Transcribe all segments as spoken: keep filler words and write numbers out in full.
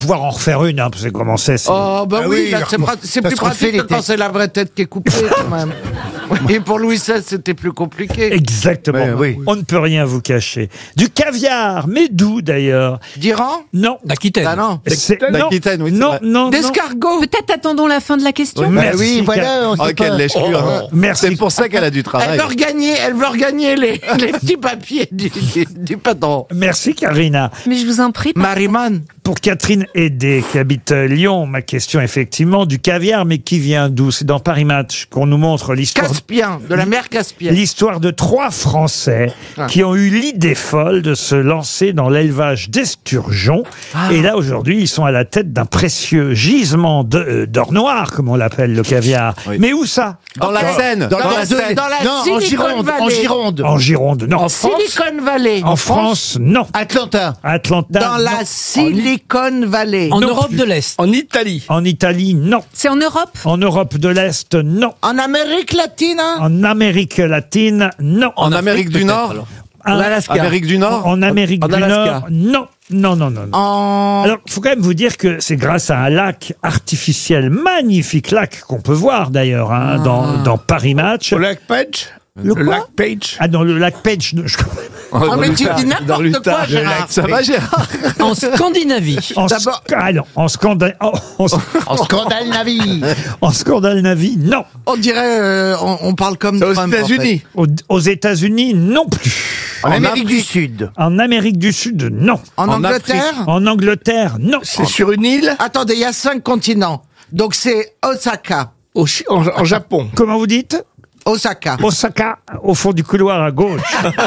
pouvoir en refaire une, hein, parce que comment c'est. c'est- Oh, bah Ah oui, oui, là, c'est alors, pra- c'est ça plus se refait pratique que l'été. quand c'est la vraie tête qui est coupée, quand même. Et pour Louis seize, c'était plus compliqué. Exactement. Ouais, oui. On ne peut rien vous cacher. Du caviar, mais d'où d'ailleurs? D'Iran? Non. D'Aquitaine. Ah non. C'est- non. D'Aquitaine, oui, c'est non, vrai. non, non. D'escargot? Peut-être attendons la fin de la question. Oui, Bah Merci, oui, Car- voilà, on Oh, sait quelle pas. lèche-cul, hein. Merci. C'est pour ça qu'elle a du Elle travail. veut regagner, elle veut regagner les, les petits papiers du, du, du patron. Merci, Karina. Mais je vous en prie. Mariman. Pour Catherine Hédé, qui habite euh, Lyon, ma question, effectivement, du caviar, mais qui vient d'où? C'est dans Paris Match qu'on nous montre l'histoire. Caspien, de la mer Caspienne. L'histoire de trois Français Ah. qui ont eu l'idée folle de se lancer dans l'élevage d'esturgeons. Ah. Et là, aujourd'hui, ils sont à la tête d'un précieux gisement de- euh, d'or noir, comme on l'appelle, le caviar. Oui. Mais où ça? Dans la Seine. Dans, Dans dans la deux- Seine. dans la non, en Silicon Gironde, en Valley. Gironde. En Gironde, non. En Silicon Valley. En France, non. Atlanta. Atlanta, Dans non. la Silicon Valley. En Non Europe plus. de l'Est. En Italie. En Italie, non. C'est en Europe? En Europe de l'Est, non. En Amérique latine, hein? En Amérique latine, non. En Amérique du peut-être, Nord. alors. En, Amérique du Nord. en Amérique En du Alaska. Nord, non. Non, non, non, non. En... Alors, il faut quand même vous dire que c'est grâce à un lac artificiel, magnifique lac qu'on peut voir d'ailleurs hein, dans, dans Paris Match. Au lac Page. Le Le quoi lac Page. Ah, dans le lac Page. je- Ah, mais tu dis Dans n'importe l'Utah. quoi, Gérard. Ça va, Gérard? En Scandinavie. En, D'abord- sc- ah non, en scandale, en, en- En scandale Navi. en Scandinavie, non. On dirait, euh, on, on parle comme C'est aux Trump, en États-Unis. Aux, aux États-Unis, non plus. En Amérique du Sud. En Amérique du Sud, non. fait. En, En Angleterre? En Angleterre, non. C'est sur une île Attendez, il y a cinq continents. Donc c'est Osaka. au Chi- en, en Japon. Comment vous dites? Osaka. Osaka, au fond du couloir à gauche.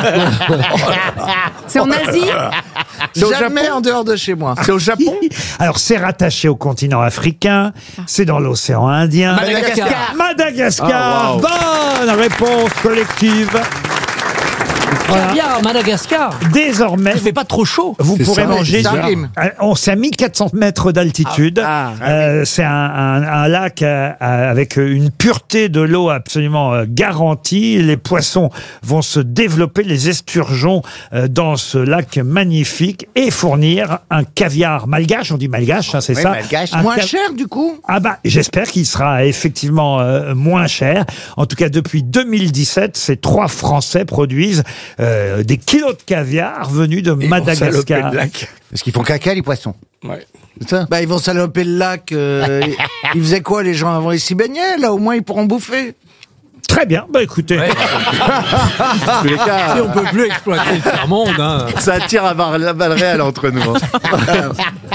C'est en Asie? C'est au Jamais Japon en dehors de chez moi. C'est au Japon. Alors, c'est rattaché au continent africain, c'est dans l'océan Indien. Madagascar. Madagascar. Ah, wow. Bonne réponse collective. Voilà. Caviar à Madagascar. Désormais, Il fait pas trop chaud. vous C'est pourrez ça, manger. ça du- rime. Euh, On s'est à mille quatre cents mètres d'altitude. Ah, ah, Euh, c'est un, un- un lac euh, avec une pureté de l'eau absolument euh, garantie. Les poissons vont se développer, les esturgeons euh, dans ce lac magnifique et fournir un caviar malgache. On dit malgache, hein, c'est Oui, ça. malgache. Un Moins ca- cher, du coup? Ah bah, j'espère qu'il sera effectivement euh, moins cher. En tout cas, depuis deux mille dix-sept, ces trois Français produisent euh, des kilos de caviar venus de Ils vont Madagascar. saloper le lac. Parce qu'ils font caca, les poissons. Ouais. C'est ça? Bah, ils vont saloper le lac. euh, ils faisaient quoi, les gens avant? Ils s'y baignaient, là, au moins, ils pourront bouffer. Très bien, bah écoutez. En tous les cas, Si on peut plus exploiter le tiers-monde, hein. ça tire à bar- la balle réelle entre nous. hein.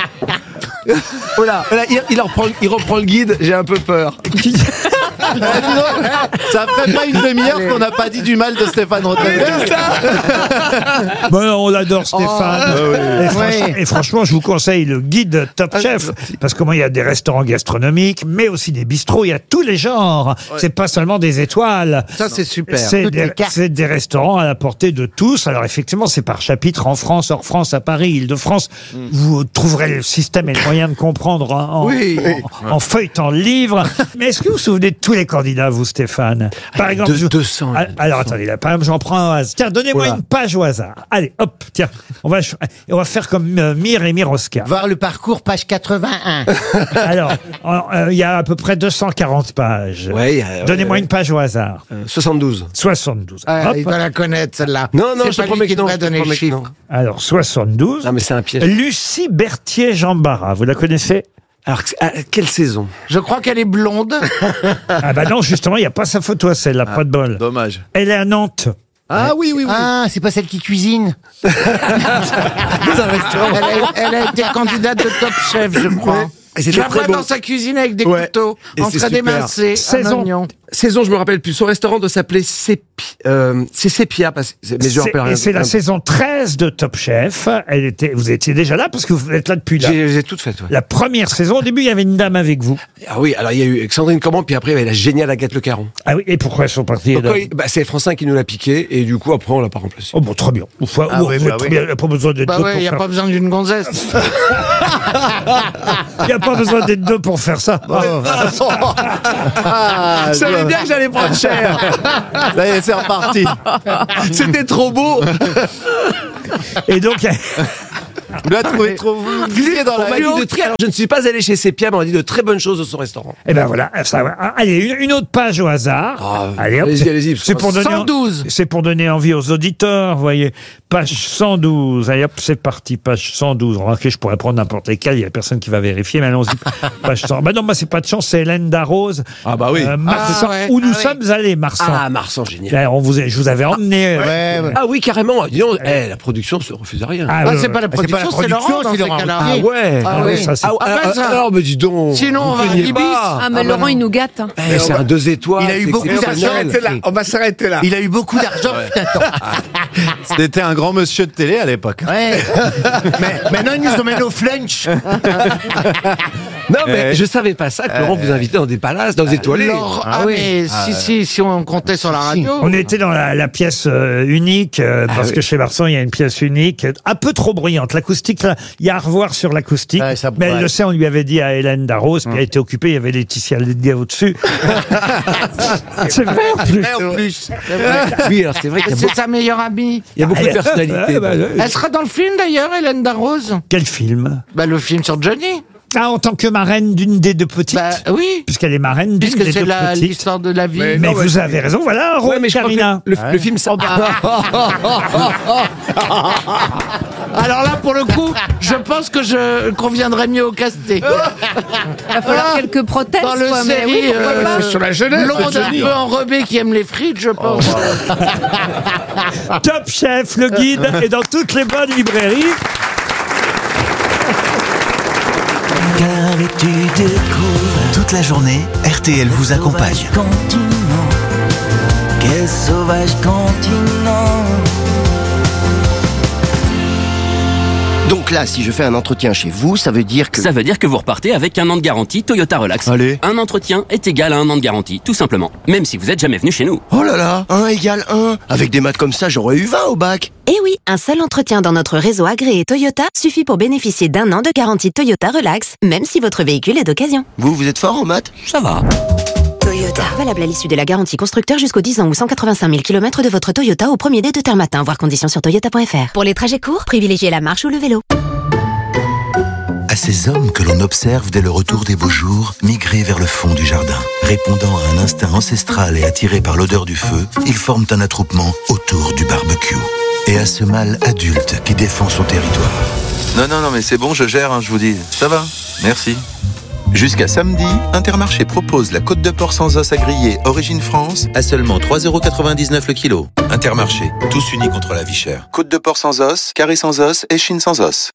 Voilà, voilà, il, il, reprend, il reprend le guide, j'ai un peu peur. Eh, dis donc, ça ferait pas une demi-heure qu'on n'a pas dit du mal de Stéphane Rottenberg. Bon, on l'adore, Stéphane. et, franchement, et franchement, je vous conseille le guide Top Chef. Parce que moi, il y a des restaurants gastronomiques, mais aussi des bistrots. Il y a tous les genres. C'est pas seulement des étoiles. Ça, c'est super. C'est Toutes des, les cartes. c'est des restaurants à la portée de tous. Alors effectivement, c'est par chapitre en France, hors France, à Paris, Île-de-France. Vous trouverez le système et le moyen de comprendre en, Oui. en, en feuilletant le livre. Mais est-ce que vous vous souvenez de tous les candidats, vous, Stéphane? Par exemple, deux- je- deux cents, Ah, alors attendez, là, par exemple, j'en prends un hasard. Tiens, donnez-moi Oula. une page au hasard. Allez, hop, tiens, on va, ch- on va faire comme euh, Mir et Miroska. Voir le parcours, page quatre-vingt-un. Alors, en- euh, il y a à peu près deux cent quarante pages. Ouais, euh, Donnez-moi ouais, une page au hasard. euh, soixante-douze. soixante-douze. Ah, Hop. il doit la connaître, celle-là. Non, non, C'est je te pas promets lui qui que non. devrait je te donner le promets que chiffre. non. Alors, soixante-douze. Non, mais c'est un piège. Lucie Berthier-Jambara, vous la connaissez? Alors, à quelle saison? Je crois qu'elle est blonde. Ah bah non, justement, il n'y a pas sa photo à celle-là, pas de bol. Dommage. Elle est à Nantes. Ah oui, oui, oui. Ah, c'est pas celle qui cuisine. elle, a, elle a été candidate de Top Chef, je crois. Et Je c'était la très vois beau. dans sa cuisine avec des Ouais. couteaux, Et en c'est train super. d'émincer un Saison. oignon. Saison, je me rappelle plus. Son restaurant doit s'appeler Sépi. Euh, c'est Sépia, parce que mais je me C'est- rappelle rien. et c'est la saison treize de Top Chef. Elle était, vous étiez déjà là parce que vous êtes là depuis là. J'ai j'ai toutes faites. Ouais. La première saison, au début, il y avait une dame avec vous. Ah oui, alors il y a eu Sandrine Comment, puis après il y avait la géniale Agathe Le Caron. Ah oui, et pourquoi elles sont parties Donc, là quand il- bah, c'est France cinq qui nous l'a piqué, et du coup après on l'a pas remplacé. Oh bon, très bien. Ou fois, Ah ou- oui, ou- bah très oui. bien, il n'y a pas besoin d'être Bah deux ouais, il pour n'y a faire. pas besoin d'une gonzesse. Il n'y a pas besoin d'être deux pour faire ça. Ah, Je savais bien que j'allais prendre cher. ça y est, c'est reparti. C'était trop beau. Et donc, Vous l'avez trouvé trop vous glissez dans On la m'a dit de très... Alors, je ne suis pas allé chez Sepia, mais on m'a dit de très bonnes choses de son restaurant. Eh ben voilà, ça va. Ah, allez, une, une autre page au hasard. Ah, allez, hop, allez-y, c'est- allez-y, C'est pour donner, cent douze. c'est pour donner envie aux auditeurs, vous voyez. Page cent douze. Allez, hop, c'est parti, page cent douze. Remarquez, je pourrais prendre n'importe lesquels, il y a personne qui va vérifier, mais allons-y. Page cent. Bah non, bah c'est pas de chance, c'est Hélène Darroze. Ah bah oui. Euh, Marsan, Ah ouais, où nous ah oui. sommes allés, Marsan. Ah, Marsan, génial. Là, on vous, a- je vous avais emmené. euh, Ouais, ouais. Ah oui, carrément. Dis donc, eh, la production se refuse à rien. ah, Ah, ouais, c'est ouais. pas la c'est pas la production, c'est production, Laurent dans c'est ces Laurent cas-là. Ah ouais. Ah Ah ouais, oui. ça, c'est- Ah, Ah, ah, bah, ah, ça. alors, mais dis donc. Sinon, on va à craignez l'Ibis. pas. Ah, mais Ah, bah Laurent, non. il nous gâte. hein. Eh, c'est un deux étoiles. Il a eu c'est beaucoup exceptionnel. d'argent. On va s'arrêter là. Il a eu beaucoup d'argent, putain. C'était un grand monsieur de télé à l'époque. Ouais. Mais maintenant, ils nous emmènent au flunch. Non, mais Ouais. je savais pas ça, que Laurent vous invitait dans des palaces, dans des étoilés. Laurent- Ah, oui. mais si, si, si on comptait sur la radio. On était dans la, la pièce euh, unique, euh, Ah parce oui. que chez Marsan, il y a une pièce unique, euh, un peu trop bruyante. L'acoustique, là, il y a à revoir sur l'acoustique. Ouais, ça- mais elle ouais. le sait, on lui avait dit à Hélène Darroze, qui a été occupée, il y avait Laetitia Lédia au-dessus. C'est vrai, en plus. En plus. Oui, alors c'est vrai qu'il y a C'est beaucoup, sa meilleure amie. il y a beaucoup de personnalités. Ah, bah, euh, Elle sera dans le film d'ailleurs, Hélène Darroze. Quel film? Bah, le film sur Johnny. Ah, en tant que marraine d'une des deux petites. Bah oui. Puisqu'elle est marraine d'une Puisque des c'est deux la- petites. l'histoire de la vie. Mais, non, vous mais- avez raison, voilà un rôle, Ouais, mais je crois que Karina. le, le film, ça. Alors là, pour le coup, je pense que je conviendrais mieux au casting. Il va falloir quelques prothèses. Dans le quoi, mais série, oui, pourquoi euh, pas. C'est sur la jeunesse. Blonde de un Johnny. peu enrobée qui aime les frites, je pense. Top Chef, le guide, est dans toutes les bonnes librairies. Car tu découvres toute la journée, R T L vous accompagne. Continent, quel sauvage continent. Donc là, si je fais un entretien chez vous, ça veut dire que... Ça veut dire que vous repartez avec un an de garantie Toyota Relax. Allez. Un entretien est égal à un an de garantie, tout simplement. Même si vous êtes jamais venu chez nous. Oh là là, un égale un. Avec des maths comme ça, j'aurais eu vingt au bac. Eh oui, un seul entretien dans notre réseau agréé Toyota suffit pour bénéficier d'un an de garantie Toyota Relax, même si votre véhicule est d'occasion. Vous, vous êtes fort en maths? Ça va. Toyota. Valable à l'issue de la garantie constructeur jusqu'aux dix ans ou cent quatre-vingt-cinq mille kilomètres de votre Toyota au premier dé de terme matin, voire conditions sur toyota point f r. Pour les trajets courts, privilégiez la marche ou le vélo. À ces hommes que l'on observe dès le retour des beaux jours, migrer vers le fond du jardin. Répondant à un instinct ancestral et attirés par l'odeur du feu, ils forment un attroupement autour du barbecue. Et à ce mâle adulte qui défend son territoire. Non, non, non, mais c'est bon, je gère, hein, je vous dis. Ça va, merci. Jusqu'à samedi, Intermarché propose la côte de porc sans os à griller Origine France à seulement trois euros quatre-vingt-dix-neuf le kilo. Intermarché, tous unis contre la vie chère. Côte de porc sans os, carré sans os et chine sans os.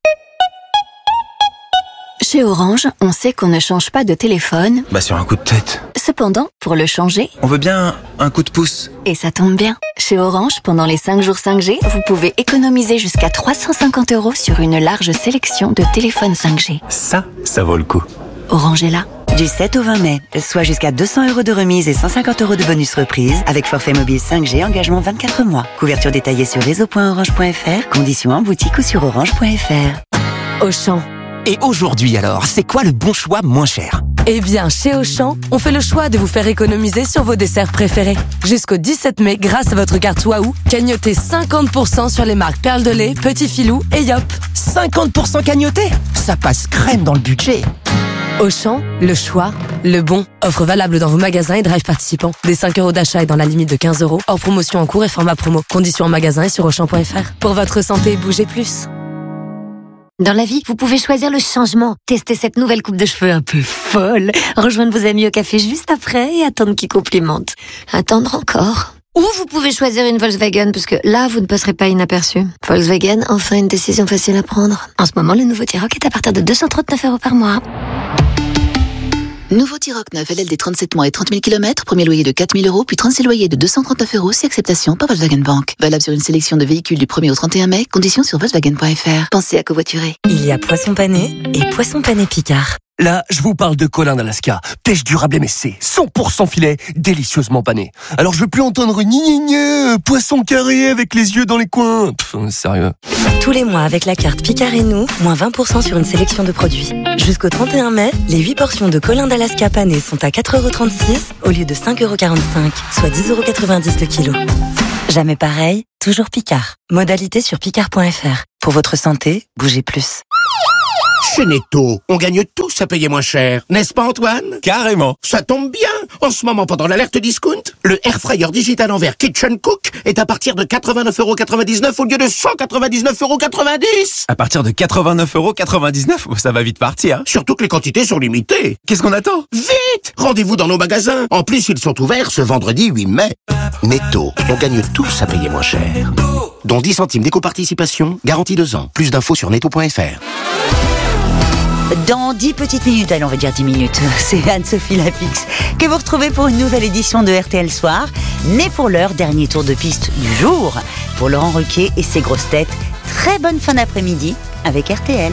Chez Orange, on sait qu'on ne change pas de téléphone. Bah sur un coup de tête. Cependant, pour le changer, On veut bien un coup de pouce. et ça tombe bien, chez Orange, pendant les cinq jours cinq G, vous pouvez économiser jusqu'à trois cent cinquante euros sur une large sélection de téléphones cinq G. Ça, ça vaut le coup. Orange est là. Du sept au vingt mai, soit jusqu'à deux cents euros de remise et cent cinquante euros de bonus reprise avec forfait mobile cinq G, engagement vingt-quatre mois. Couverture détaillée sur réseau point orange point f r, conditions en boutique ou sur orange point f r. Auchan. Et aujourd'hui alors, c'est quoi le bon choix moins cher? Eh bien, chez Auchan, on fait le choix de vous faire économiser sur vos desserts préférés. Jusqu'au dix-sept mai, grâce à votre carte Waouh, cagnotez cinquante pour cent sur les marques Perle de lait, Petit Filou et Yop. cinquante pour cent cagnoté? Ça passe crème dans le budget. Auchan, le choix, le bon. Offre valable dans vos magasins et drive participants. Des cinq euros d'achat et dans la limite de quinze euros. Hors promotion en cours et format promo. Conditions en magasin et sur auchan point f r. Pour votre santé, bougez plus. Dans la vie, vous pouvez choisir le changement. Tester cette nouvelle coupe de cheveux un peu folle. Rejoindre vos amis au café juste après et attendre qu'ils complimentent. Attendre encore. Ou vous pouvez choisir une Volkswagen, parce que là, vous ne passerez pas inaperçu. Volkswagen, enfin une décision facile à prendre. En ce moment, le nouveau T-Roc est à partir de deux cent trente-neuf euros par mois. Nouveau T-Roc neuf L L D trente-sept mois et trente mille kilomètres, premier loyer de quatre mille euros, puis trente-six loyers de deux cent trente-neuf euros, si acceptation par Volkswagen Bank. Valable sur une sélection de véhicules du premier au trente et un mai, conditions sur volkswagen point f r. Pensez à covoiturer. Il y a poisson pané et poisson pané Picard. Là, je vous parle de Colin d'Alaska. Pêche durable M S C, cent pour cent filet, délicieusement pané. Alors je veux plus entendre ni ni ni, poisson carré avec les yeux dans les coins. Pff, sérieux. Tous les mois, avec la carte Picard et nous, moins vingt pour cent sur une sélection de produits. Jusqu'au trente et un mai, les huit portions de Colin d'Alaska pané sont à quatre euros trente-six au lieu de cinq euros quarante-cinq, soit dix euros quatre-vingt-dix le kilo. Jamais pareil, toujours Picard. Modalité sur picard point f r. Pour votre santé, bougez plus. Chez Netto, on gagne tous à payer moins cher, n'est-ce pas Antoine? Carrément. Ça tombe bien. En ce moment, pendant l'alerte discount, le Air Fryer digital en verre Kitchen Cook est à partir de quatre-vingt-neuf euros quatre-vingt-dix-neuf au lieu de cent quatre-vingt-dix-neuf euros quatre-vingt-dix. À partir de quatre-vingt-neuf euros quatre-vingt-dix-neuf, ça va vite partir. Surtout que les quantités sont limitées. Qu'est-ce qu'on attend? Vite! Rendez-vous dans nos magasins. En plus, ils sont ouverts ce vendredi huit mai. Netto, on gagne tous à payer moins cher. Dont dix centimes d'éco-participation, garantie deux ans. Plus d'infos sur netto point f r. Dans dix petites minutes, allez, on va dire dix minutes, c'est Anne-Sophie Lapix que vous retrouvez pour une nouvelle édition de R T L Soir. Mais pour l'heure, dernier tour de piste du jour pour Laurent Ruquier et ses grosses têtes. Très bonne fin d'après-midi avec R T L.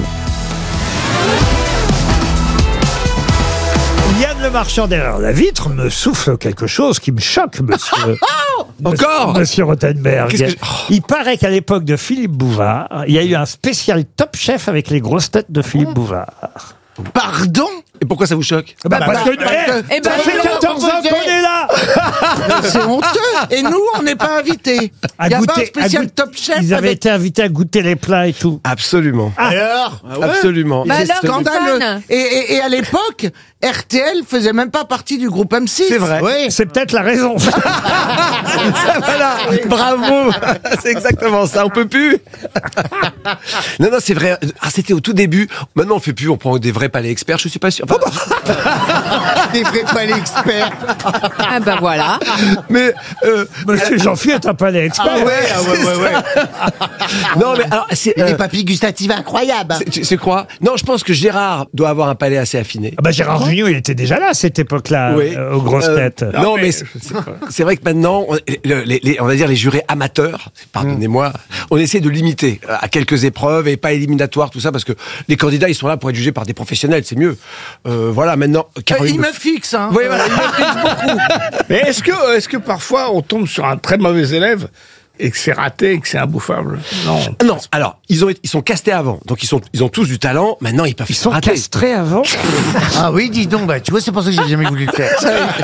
Yann Le Marchand derrière la vitre me souffle quelque chose qui me choque, monsieur. Encore Monsieur Rothenberg. Qu'est-ce que je- Il paraît qu'à l'époque de Philippe Bouvard, il y a eu un spécial Top Chef avec les grosses têtes de Philippe Bouvard. Pardon? Et pourquoi ça vous choque? Bah, parce que, parce eh, que- ça Eh ben, fait nous, on quatorze ans proposait- qu'on est là. Mais c'est honteux. Et nous, on n'est pas invités. À Il n'y a pas un goûter- à spécial goûter- Top Chef Ils avaient avec... été invités à goûter les plats et tout. Absolument. Alors Absolument. Bah C'est alors, scandaleux. Stéphane. Et, et, et à l'époque, R T L faisait même pas partie du groupe M six. C'est vrai. Oui, c'est peut-être la raison. Ça, voilà, bravo. C'est exactement ça. On peut plus. Non, non, c'est vrai. Ah, c'était au tout début. Maintenant, on fait plus. On prend des vrais palais experts. Je suis pas sûr. Enfin, Des vrais palais experts. Ah bah voilà. mais euh, Monsieur Jean-Philippe est un palais expert. ah ouais, ah ouais, ouais, ouais. Non, mais alors, c'est. Des euh, papilles gustatives incroyables. c'est- tu, tu crois? Non, je pense que Gérard doit avoir un palais assez affiné. Ah bah Gérard Jugnot, il était déjà là à cette époque-là, Oui. euh, aux grosses Euh, têtes. Non, mais c'est c'est vrai que maintenant, on, le- les, les- on va dire les jurés amateurs, pardonnez-moi, on essaie de limiter euh, à quelques épreuves et pas éliminatoires, tout ça, parce que les candidats, ils sont là pour être jugés par des professionnels, c'est mieux. Euh, voilà, maintenant, Caroline. Il me fixe, hein. Oui, voilà. Il me fixe beaucoup. Mais est-ce que, est-ce que parfois on tombe sur un très mauvais élève et que c'est raté et que c'est imbouffable? Non. Non, alors, ils, ont, été- ils sont castés avant, donc ils, sont, ils ont tous du talent, maintenant ils peuvent Ils se sont rater. castrés avant. Ah oui, dis donc, bah, tu vois, c'est pour ça que j'ai jamais voulu le faire.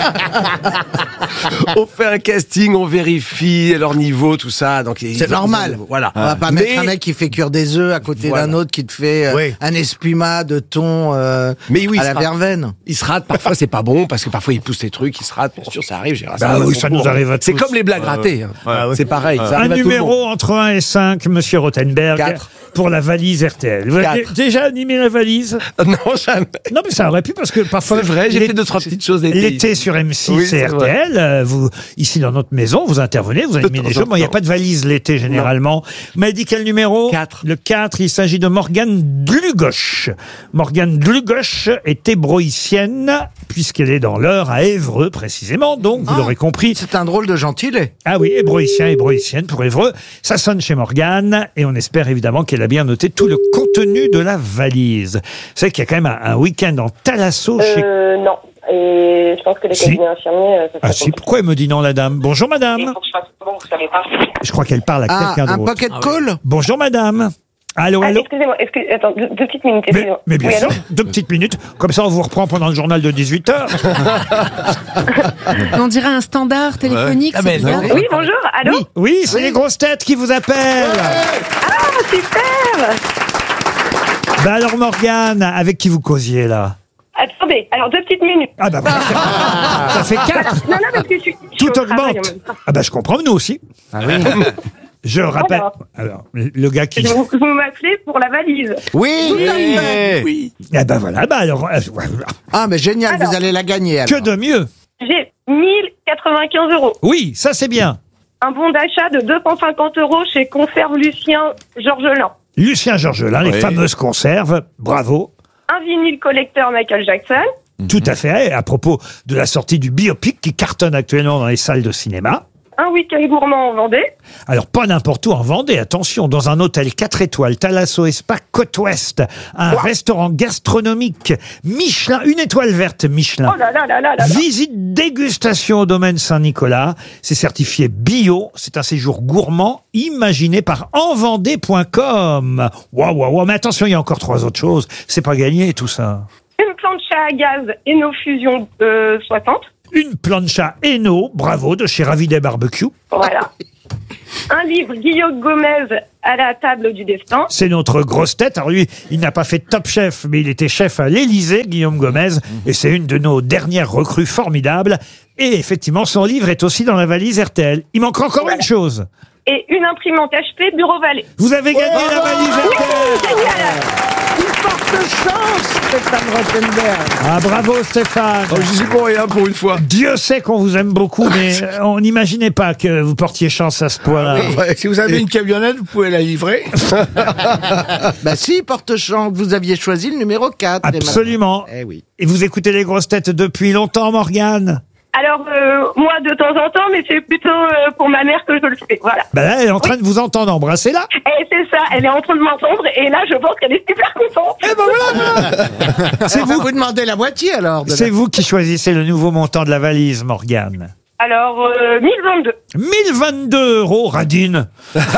On fait un casting, on vérifie leur niveau, tout ça. Donc ils- C'est normal. Voilà. On va pas Mais- mettre un mec qui fait cuire des œufs à côté Voilà. d'un autre qui te fait euh, Oui. un espuma de thon euh, Mais oui, à il la sera- verveine. Ils se ratent, parfois c'est pas bon, parce que parfois ils poussent les trucs, ils se ratent, bien sûr, ça arrive. Gérard, Bah arrive à oui, tout ça le nous monde. arrive à C'est tous. comme les blagues ratées. hein. C'est pareil. Ça Un arrive à tout le numéro monde. entre un et cinq, monsieur Rothenberg, Quatre. pour la valise R T L. Vous avez Quatre. déjà animé la valise? Non, jamais. Non, mais ça aurait pu, parce que parfois... C'est vrai, j'ai l'é- fait deux, trois petites choses l'été. L'été sur M six Oui, et c'est R T L, euh, vous, ici dans notre maison, vous intervenez, vous animez temps des en jeux. Bon, il n'y a temps. pas de valise l'été, généralement. Vous m'avez dit quel numéro? Quatre. Le quatre, il s'agit de Morgane Dlugosch. Morgane Dlugosch est hébroïcienne, puisqu'elle est dans l'Eure, à Évreux, précisément. Donc, vous Ah. l'aurez compris. C'est un drôle de gentilé. Ah oui, hébroïcien, hébroïcienne pour Évreux. Ça sonne chez Morgane et on espère évidemment qu'elle a bien noté tout le contenu de la valise. Vous savez qu'il y a quand même un, un week-end en Thalasso chez... Euh, non. Et je pense que les Si. cabinets infirmiers, euh, ça Ah serait si, compliqué. pourquoi elle me dit non la dame? Bonjour madame. Il faut que je fasse bon, vous savez pas. Je crois qu'elle parle à Ah, quelqu'un un d'autre. pocket call. Bonjour madame. Allô, Ah, allô. excusez-moi, excusez, attends, deux, deux petites minutes. Mais, excusez-moi. mais bien Oui, sûr, allô deux petites minutes. Comme ça, on vous reprend pendant le journal de dix-huit heures. On dirait un standard téléphonique. Ah, c'est mais bizarre. non. Oui, bonjour, allô Oui, oui, c'est les grosses têtes qui vous appellent. Ah, super. Bah alors Morgane, avec qui vous causiez là? Attendez, alors deux petites minutes. Ah bah voilà. Ça fait quatre. Non, non, parce que je suis... je suis Tout au travail en augmente. même temps. Ah bah je comprends, nous aussi. Je rappelle. Alors. Alors, le gars qui. Vous, vous m'appelez pour la valise. Oui, Oui. tout à fait. Oui. Ah bah voilà, bah alors. euh, voilà. Ah, mais génial, Alors. vous allez la gagner. Que alors. de mieux. J'ai mille quatre-vingt-quinze euros. Oui, ça c'est bien. Un bon d'achat de deux cent cinquante euros chez Conserve Lucien Georgelin. Lucien Georgelin, les Oui. fameuses conserves. Bravo. Un vinyle collecteur Michael Jackson. Tout à fait. À propos de la sortie du biopic qui cartonne actuellement dans les salles de cinéma. Un week-end gourmand en Vendée. Alors, pas n'importe où en Vendée, attention, dans un hôtel quatre étoiles, Thalasso et Spa Côte-Ouest, un restaurant gastronomique Michelin, une étoile verte Michelin. Oh là là là là là là. Visite dégustation au domaine Saint-Nicolas. C'est certifié bio. C'est un séjour gourmand imaginé par envendée point com. Waouh, waouh, waouh. Mais attention, il y a encore trois autres choses. C'est pas gagné, tout ça. Une plancha à gaz Eno Fusion euh, soixante. Une plancha Eno, bravo, de chez Ravidet Barbecue. Voilà. un livre Guillaume Gomez à la table du destin. C'est notre grosse tête. Alors lui, il n'a pas fait Top Chef, mais il était chef à l'Élysée, Guillaume Gomez. Et c'est une de nos dernières recrues formidables. Et effectivement, son livre est aussi dans la valise R T L. Il manque encore Voilà. une chose. Et une imprimante H P Bureau Vallée. Vous avez gagné Oh, la valise R T L. Génial. Une forte chance, Stéphane Rothenberg. Ah, bravo Stéphane. Oh, je suis pour rien pour une fois. Dieu sait qu'on vous aime beaucoup, mais euh, on n'imaginait pas que vous portiez chance à ce point-là. Ouais, si vous avez une camionnette, vous pouvez la livrer. Bah si, porte chance, vous aviez choisi le numéro quatre. Absolument. Eh oui. Et vous écoutez les grosses têtes depuis longtemps, Morgane? Alors, euh, moi, de temps en temps, mais c'est plutôt euh, pour ma mère que je le fais. Voilà. Ben là, elle est en train de vous entendre. Embrassez-la. Et c'est ça, elle est en train de m'entendre, et là, je pense qu'elle est super contente. Eh ben voilà, voilà. C'est vous vous demandez la moitié alors. de la- C'est vous qui choisissez le nouveau montant de la valise, Morgane. Alors, euh, mille vingt-deux. mille vingt-deux euros, Radine.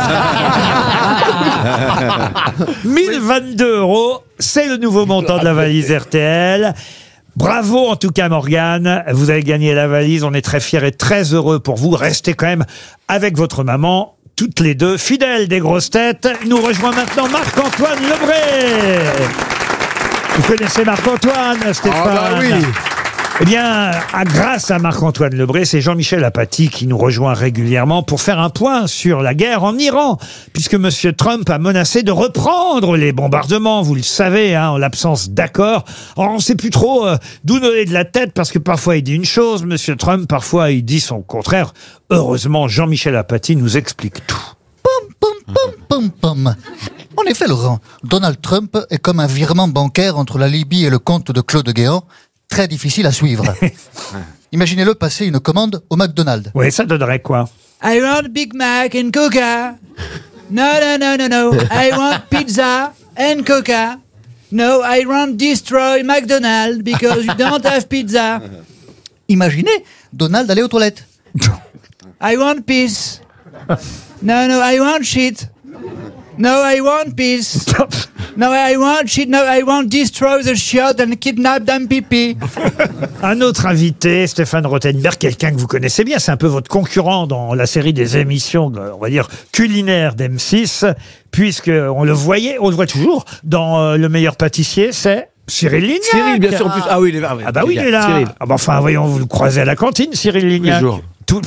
mille vingt-deux euros, c'est le nouveau montant de la valise R T L. Bravo en tout cas Morgane, vous avez gagné la valise, on est très fiers et très heureux pour vous. Restez quand même avec votre maman, toutes les deux, fidèles des grosses têtes. Nous rejoint maintenant Marc-Antoine Lebré. Vous connaissez Marc-Antoine, Stéphane? Ah bah oui. Eh bien, à, grâce à Marc-Antoine Lebré, c'est Jean-Michel Apathy qui nous rejoint régulièrement pour faire un point sur la guerre en Iran, puisque M. Trump a menacé de reprendre les bombardements, vous le savez, hein, en l'absence d'accord. Alors, on ne sait plus trop euh, d'où donner de la tête, parce que parfois il dit une chose, M. Trump, parfois il dit son contraire. Heureusement, Jean-Michel Apathy nous explique tout. Pom, pom, pom. En effet, Laurent, Donald Trump est comme un virement bancaire entre la Libye et le compte de Claude Guéant, très difficile à suivre. Imaginez-le passer une commande au McDonald's. Oui, ça donnerait quoi? I want Big Mac and Coca. No, no, no, no, no. I want pizza and Coca. No, I want destroy McDonald's because you don't have pizza. Imaginez Donald aller aux toilettes. I want peace. No, no, I want shit. No, I want peace. No, I want shit. No, I want destroy the shit and kidnap them pipi. Un autre invité, Stéphane Rothenberg, quelqu'un que vous connaissez bien, c'est un peu votre concurrent dans la série des émissions, on va dire, culinaires d'M six, puisque on le voyait, on le voit toujours, dans euh, Le Meilleur Pâtissier, c'est Cyril Lignac. Cyril, bien sûr, en plus. Ah oui, il est là. Ah bah oui, il est là. Cyril. Ah bah enfin, voyons, vous le croisez à la cantine, Cyril Lignac. Tous les jours. Tout...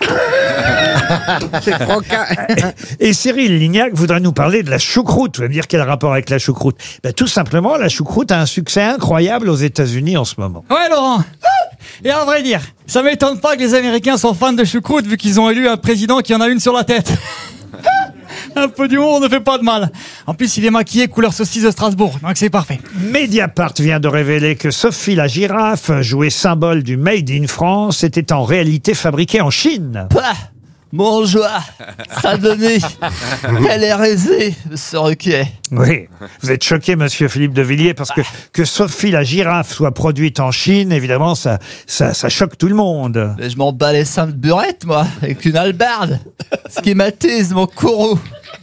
C'est croquant. Et Cyril Lignac voudrait nous parler de la choucroute. Vous allez me dire quel rapport avec la choucroute? Ben, tout simplement, la choucroute a un succès incroyable aux États-Unis en ce moment. Ouais, Laurent. Et à vrai dire, ça m'étonne pas que les Américains sont fans de choucroute vu qu'ils ont élu un président qui en a une sur la tête. Un peu d'humour ne fait pas de mal. En plus, il est maquillé couleur saucisse de Strasbourg, donc c'est parfait. Mediapart vient de révéler que Sophie la girafe, jouée symbole du Made in France, était en réalité fabriquée en Chine. Bah, bonjour, Saint-Denis, elle est raisée, ce requet. Oui, vous êtes choqué, monsieur Philippe de Villiers, parce que que Sophie la girafe soit produite en Chine, évidemment, ça, ça, ça choque tout le monde. Mais je m'en bats les seins de burette, moi, avec une hallebarde. Ce qui m'attise, mon courroux.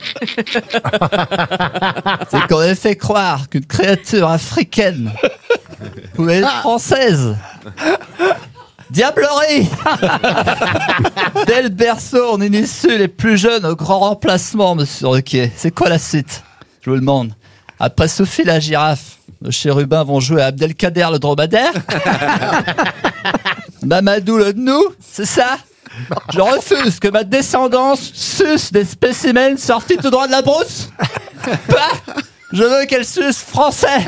C'est qu'on a fait croire qu'une créature africaine pouvait être française. Diablerie. Dès le berceau, on initie les plus jeunes au grand remplacement, monsieur Ruquier. C'est quoi la suite? Je vous le demande. Après Sophie la girafe, nos chérubins vont jouer à Abdelkader le dromadaire. Mamadou le gnou, c'est ça? Je refuse que ma descendance suce des spécimens sortis tout droit de la brousse. Bah, je veux qu'elle suce français.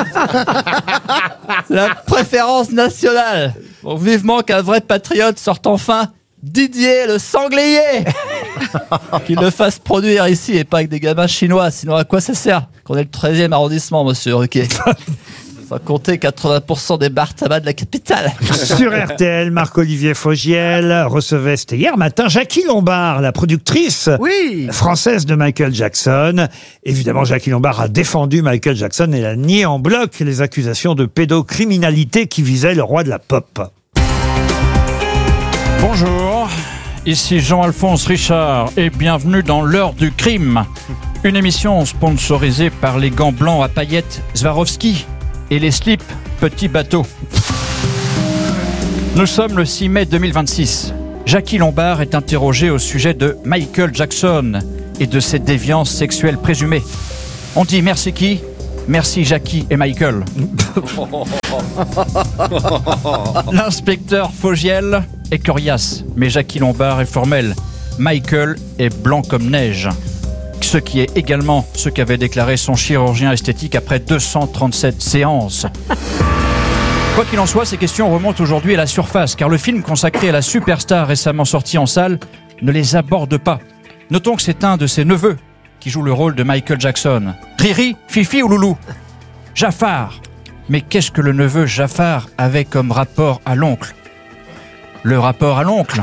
C'est la préférence nationale. Bon, vivement qu'un vrai patriote sorte enfin Didier le sanglier. Qu'il le fasse produire ici et pas avec des gamins chinois. Sinon, à quoi ça sert qu'on est le treizième arrondissement, monsieur Ruquier? Sans compter quatre-vingts pour cent des bars tabac de la capitale. Sur R T L, Marc-Olivier Fogiel recevait, c'était hier matin, Jackie Lombard, la productrice oui. française de Michael Jackson. Évidemment, Jackie Lombard a défendu Michael Jackson et a nié en bloc les accusations de pédocriminalité qui visaient le roi de la pop. Bonjour, ici Jean-Alphonse Richard et bienvenue dans l'heure du crime. Une émission sponsorisée par les gants blancs à paillettes Swarovski et les slips Petit Bateau. Nous sommes le six mai deux mille vingt-six. Jackie Lombard est interrogée au sujet de Michael Jackson et de ses déviances sexuelles présumées. On dit merci qui ? Merci Jackie et Michael. L'inspecteur Fogiel est coriace, mais Jackie Lombard est formel. Michael est blanc comme neige. Ce qui est également ce qu'avait déclaré son chirurgien esthétique après deux cent trente-sept séances. Quoi qu'il en soit, ces questions remontent aujourd'hui à la surface, car le film consacré à la superstar récemment sorti en salle ne les aborde pas. Notons que c'est un de ses neveux qui joue le rôle de Michael Jackson. Riri, Fifi ou Loulou ? Jafar. Mais qu'est-ce que le neveu Jafar avait comme rapport à l'oncle ? Le rapport à l'oncle.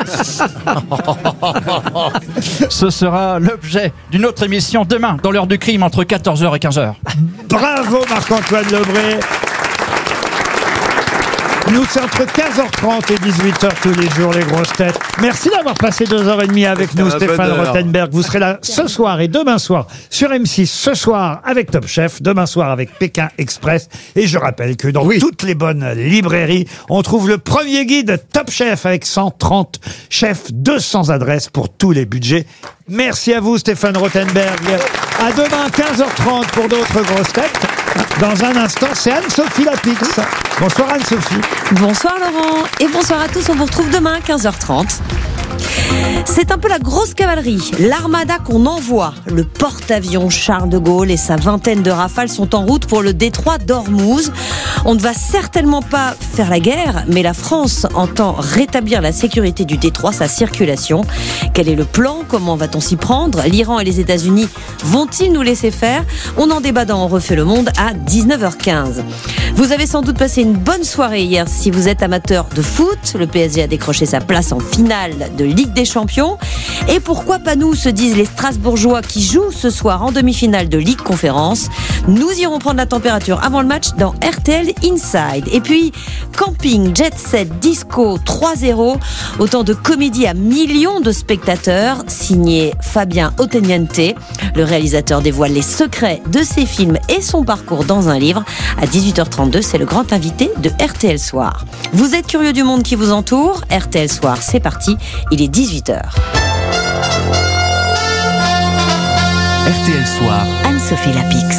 Ce sera l'objet d'une autre émission demain, dans l'heure du crime, entre quatorze heures et quinze heures. Bravo Marc-Antoine Lebré. Nous, c'est entre quinze heures trente et dix-huit heures tous les jours, les grosses têtes. Merci d'avoir passé deux heures trente avec nous, Stéphane Rothenberg. Vous serez là ce soir et demain soir sur M six, ce soir avec Top Chef, demain soir avec Pékin Express. Et je rappelle que dans oui. toutes les bonnes librairies, on trouve le premier guide Top Chef avec cent trente chefs, deux cents adresses pour tous les budgets. Merci à vous, Stéphane Rothenberg. À demain, quinze heures trente pour d'autres grosses têtes. Dans un instant, c'est Anne-Sophie Lapix. Bonsoir Anne-Sophie. Bonsoir Laurent et bonsoir à tous. On vous retrouve demain quinze heures trente. C'est un peu la grosse cavalerie, l'armada qu'on envoie. Le porte-avions Charles de Gaulle et sa vingtaine de rafales sont en route pour le détroit d'Ormuz. On ne va certainement pas faire la guerre, mais la France entend rétablir la sécurité du détroit, sa circulation. Quel est le plan ? Comment va-t-on s'y prendre ? L'Iran et les États-Unis vont-ils nous laisser faire ? On en débat dans On refait le monde à dix-neuf heures quinze. Vous avez sans doute passé une bonne soirée hier si vous êtes amateur de foot. Le P S G a décroché sa place en finale de Ligue des Champions. Et pourquoi pas nous, se disent les Strasbourgeois qui jouent ce soir en demi-finale de Ligue Conférence. Nous irons prendre la température avant le match dans R T L Inside. Et puis, camping, jet set, disco, trois zéro. Autant de comédies à millions de spectateurs. Signé Fabien Otteniente. Le réalisateur dévoile les secrets de ses films et son parcours dans un livre. À dix-huit heures trente-deux, c'est le grand invité de R T L Soir. Vous êtes curieux du monde qui vous entoure ? R T L Soir, c'est parti. Il est dix-huit heures. R T L Soir. Anne-Sophie Lapix.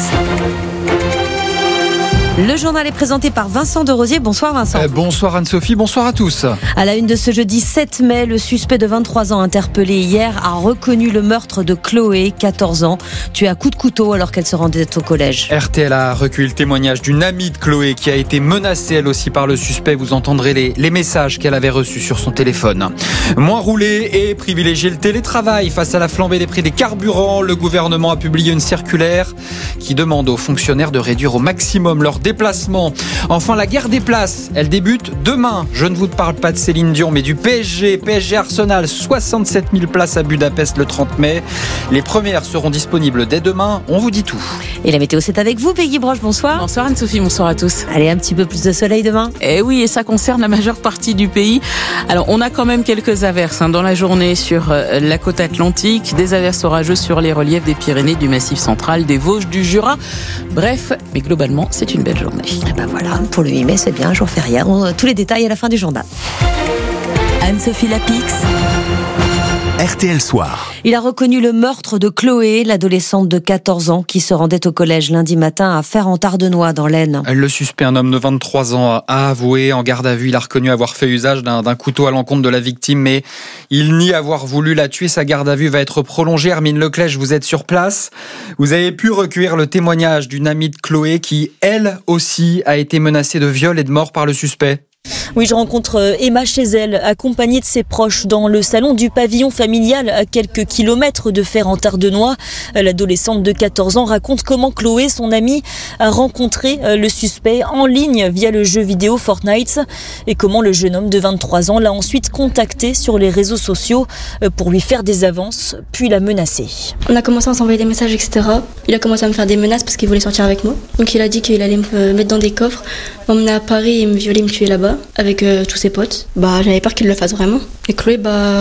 Le journal est présenté par Vincent Derosier. Bonsoir Vincent. Euh, bonsoir Anne-Sophie, bonsoir à tous. À la une de ce jeudi sept mai, le suspect de vingt-trois ans interpellé hier a reconnu le meurtre de Chloé, quatorze ans, tuée à coups de couteau alors qu'elle se rendait au collège. R T L a recueilli le témoignage d'une amie de Chloé qui a été menacée elle aussi par le suspect. Vous entendrez les, les messages qu'elle avait reçus sur son téléphone. Moins roulé et privilégier le télétravail face à la flambée des prix des carburants. Le gouvernement a publié une circulaire qui demande aux fonctionnaires de réduire au maximum leur déplacement. Enfin, la guerre des places, elle débute demain. Je ne vous parle pas de Céline Dion, mais du P S G. P S G Arsenal, soixante-sept mille places à Budapest le trente mai. Les premières seront disponibles dès demain. On vous dit tout. Et la météo, c'est avec vous, Peggy Broche. Bonsoir. Bonsoir Anne-Sophie, bonsoir à tous. Allez, un petit peu plus de soleil demain. Eh oui, et ça concerne la majeure partie du pays. Alors, on a quand même quelques averses hein, dans la journée sur euh, la côte atlantique. Des averses orageuses sur les reliefs des Pyrénées, du Massif central, des Vosges, du Jura. Bref, mais globalement, c'est une belle journée. Et ben voilà, pour le huit mai, c'est bien, jour férié. On, tous les détails à la fin du journal. Anne-Sophie Lapix. R T L Soir. Il a reconnu le meurtre de Chloé, l'adolescente de quatorze ans qui se rendait au collège lundi matin à Fère-en-Tardenois dans l'Aisne. Le suspect, un homme de vingt-trois ans, a avoué en garde à vue. Il a reconnu avoir fait usage d'un, d'un couteau à l'encontre de la victime, mais il nie avoir voulu la tuer. Sa garde à vue va être prolongée. Hermine Leclèche, vous êtes sur place. Vous avez pu recueillir le témoignage d'une amie de Chloé qui, elle aussi, a été menacée de viol et de mort par le suspect. Oui, je rencontre Emma chez elle, accompagnée de ses proches, dans le salon du pavillon familial à quelques kilomètres de Fère-en-Tardenois. L'adolescente de quatorze ans raconte comment Chloé, son amie, a rencontré le suspect en ligne via le jeu vidéo Fortnite et comment le jeune homme de vingt-trois ans l'a ensuite contacté sur les réseaux sociaux pour lui faire des avances, puis l'a menacé. On a commencé à s'envoyer des messages, et cetera. Il a commencé à me faire des menaces parce qu'il voulait sortir avec moi. Donc il a dit qu'il allait me mettre dans des coffres, m'emmener à Paris et me violer, me tuer là-bas avec euh, tous ses potes. Bah j'avais peur qu'il le fasse vraiment. Et Chloé, bah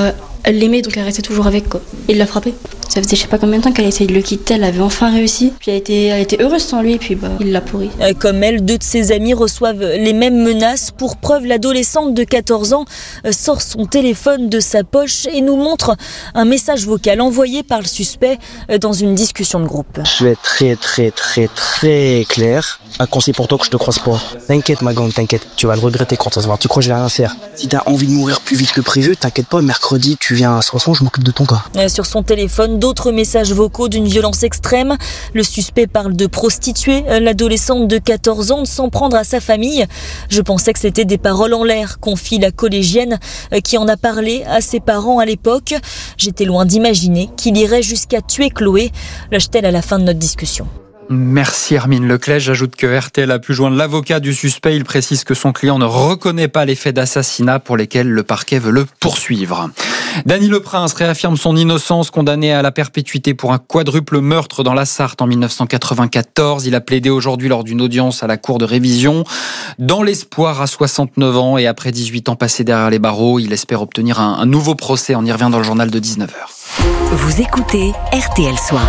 Elle l'aimait, donc elle restait toujours avec, quoi. Il l'a frappé. Ça faisait je sais pas combien de temps qu'elle essayait de le quitter, elle avait enfin réussi. Puis elle était, elle était heureuse sans lui, et puis bah, il l'a pourri. Comme elle, deux de ses amis reçoivent les mêmes menaces. Pour preuve, l'adolescente de quatorze ans sort son téléphone de sa poche et nous montre un message vocal envoyé par le suspect dans une discussion de groupe. Je vais être très très très très clair. Un conseil pour toi que je te croise pas. T'inquiète ma grande, t'inquiète. Tu vas le regretter quand ça se voit. Tu crois que je vais rien faire. Si t'as envie de mourir plus vite que prévu, t'inquiète pas, mercredi tu viens à Soissons, je m'occupe de ton cas. Sur son téléphone, d'autres messages vocaux d'une violence extrême. Le suspect parle de prostituer l'adolescente de quatorze ans, de s'en prendre à sa famille. Je pensais que c'était des paroles en l'air, confie la collégienne qui en a parlé à ses parents à l'époque. J'étais loin d'imaginer qu'il irait jusqu'à tuer Chloé. Lâche-t-elle à la fin de notre discussion. Merci Hermine Leclèche. J'ajoute que R T L a pu joindre l'avocat du suspect. Il précise que son client ne reconnaît pas les faits d'assassinat pour lesquels le parquet veut le poursuivre. Dany Leprince réaffirme son innocence, condamné à la perpétuité pour un quadruple meurtre dans la Sarthe en dix-neuf cent quatre-vingt-quatorze. Il a plaidé aujourd'hui lors d'une audience à la cour de révision. Dans l'espoir, à soixante-neuf ans et après dix-huit ans passés derrière les barreaux, il espère obtenir un, un nouveau procès. On y revient dans le journal de dix-neuf heures. Vous écoutez R T L Soir.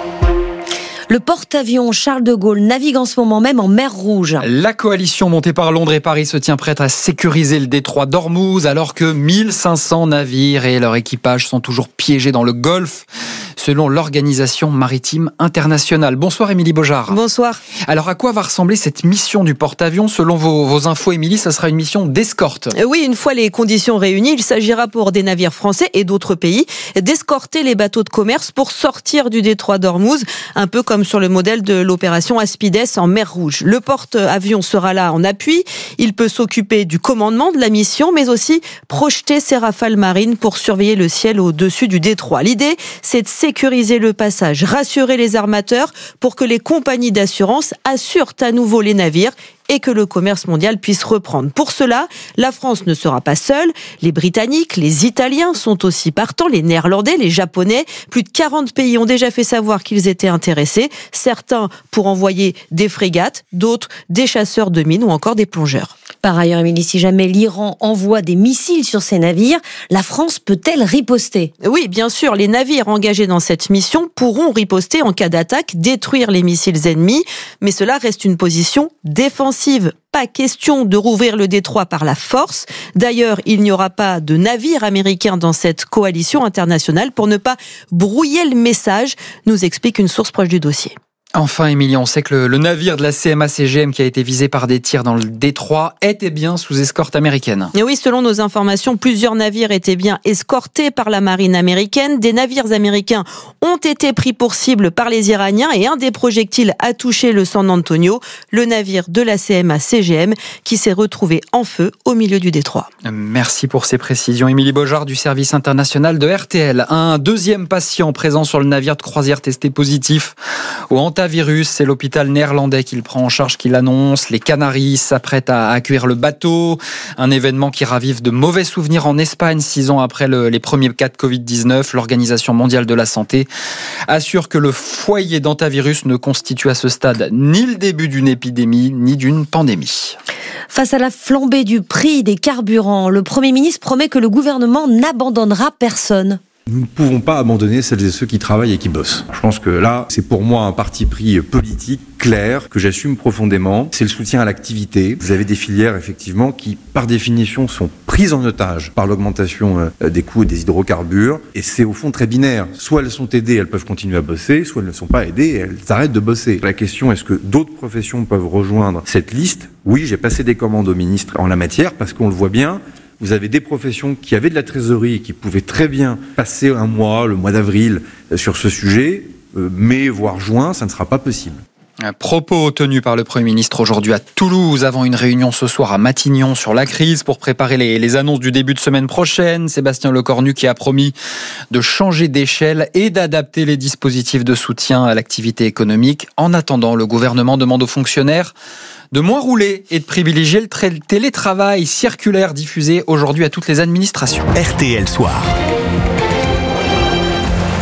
Le porte-avions Charles de Gaulle navigue en ce moment même en mer Rouge. La coalition montée par Londres et Paris se tient prête à sécuriser le détroit d'Ormuz alors que mille cinq cents navires et leur équipage sont toujours piégés dans le Golfe, selon l'Organisation maritime internationale. Bonsoir Émilie Beaujard. Bonsoir. Alors à quoi va ressembler cette mission du porte-avions? Selon vos, vos infos Émilie, ça sera une mission d'escorte. Oui, une fois les conditions réunies, il s'agira pour des navires français et d'autres pays d'escorter les bateaux de commerce pour sortir du détroit d'Ormuz, un peu comme sur le modèle de l'opération Aspides en mer Rouge. Le porte-avions sera là en appui. Il peut s'occuper du commandement de la mission, mais aussi projeter ses rafales marines pour surveiller le ciel au-dessus du détroit. L'idée, c'est de sécuriser le passage, rassurer les armateurs pour que les compagnies d'assurance assurent à nouveau les navires et que le commerce mondial puisse reprendre. Pour cela, la France ne sera pas seule. Les Britanniques, les Italiens sont aussi partants, les Néerlandais, les Japonais. Plus de quarante pays ont déjà fait savoir qu'ils étaient intéressés. Certains pour envoyer des frégates, d'autres des chasseurs de mines ou encore des plongeurs. Par ailleurs, Émilie, si jamais l'Iran envoie des missiles sur ses navires, la France peut-elle riposter? Oui, bien sûr, les navires engagés dans cette mission pourront riposter en cas d'attaque, détruire les missiles ennemis, mais cela reste une position défensive. Pas question de rouvrir le détroit par la force. D'ailleurs, il n'y aura pas de navire américain dans cette coalition internationale pour ne pas brouiller le message, nous explique une source proche du dossier. Enfin, Émilie, on sait que le, le navire de la C M A C G M qui a été visé par des tirs dans le détroit était bien sous escorte américaine. Et oui, selon nos informations, plusieurs navires étaient bien escortés par la marine américaine. Des navires américains ont été pris pour cible par les Iraniens et un des projectiles a touché le San Antonio, le navire de la C M A C G M qui s'est retrouvé en feu au milieu du détroit. Merci pour ces précisions. Émilie Beaujard du service international de R T L. Un deuxième patient présent sur le navire de croisière testé positif au hantavirus. C'est l'hôpital néerlandais qui le prend en charge, qui l'annonce. Les Canaries s'apprêtent à accueillir le bateau. Un événement qui ravive de mauvais souvenirs en Espagne, six ans après le, les premiers cas de covid dix-neuf. L'Organisation mondiale de la santé assure que le foyer d'hantavirus ne constitue à ce stade ni le début d'une épidémie, ni d'une pandémie. Face à la flambée du prix des carburants, le Premier ministre promet que le gouvernement n'abandonnera personne. Nous ne pouvons pas abandonner celles et ceux qui travaillent et qui bossent. Je pense que là, c'est pour moi un parti pris politique clair, que j'assume profondément. C'est le soutien à l'activité. Vous avez des filières, effectivement, qui, par définition, sont prises en otage par l'augmentation des coûts des hydrocarbures. Et c'est au fond très binaire. Soit elles sont aidées, elles peuvent continuer à bosser, soit elles ne sont pas aidées et elles arrêtent de bosser. La question, est-ce que d'autres professions peuvent rejoindre cette liste? Oui, j'ai passé des commandes au ministre en la matière, parce qu'on le voit bien. Vous avez des professions qui avaient de la trésorerie et qui pouvaient très bien passer un mois, le mois d'avril, sur ce sujet, mais voire juin, ça ne sera pas possible. Un propos tenu par le Premier ministre aujourd'hui à Toulouse avant une réunion ce soir à Matignon sur la crise pour préparer les, les annonces du début de semaine prochaine. Sébastien Lecornu qui a promis de changer d'échelle et d'adapter les dispositifs de soutien à l'activité économique. En attendant, le gouvernement demande aux fonctionnaires de moins rouler et de privilégier le télétravail circulaire diffusé aujourd'hui à toutes les administrations. R T L Soir.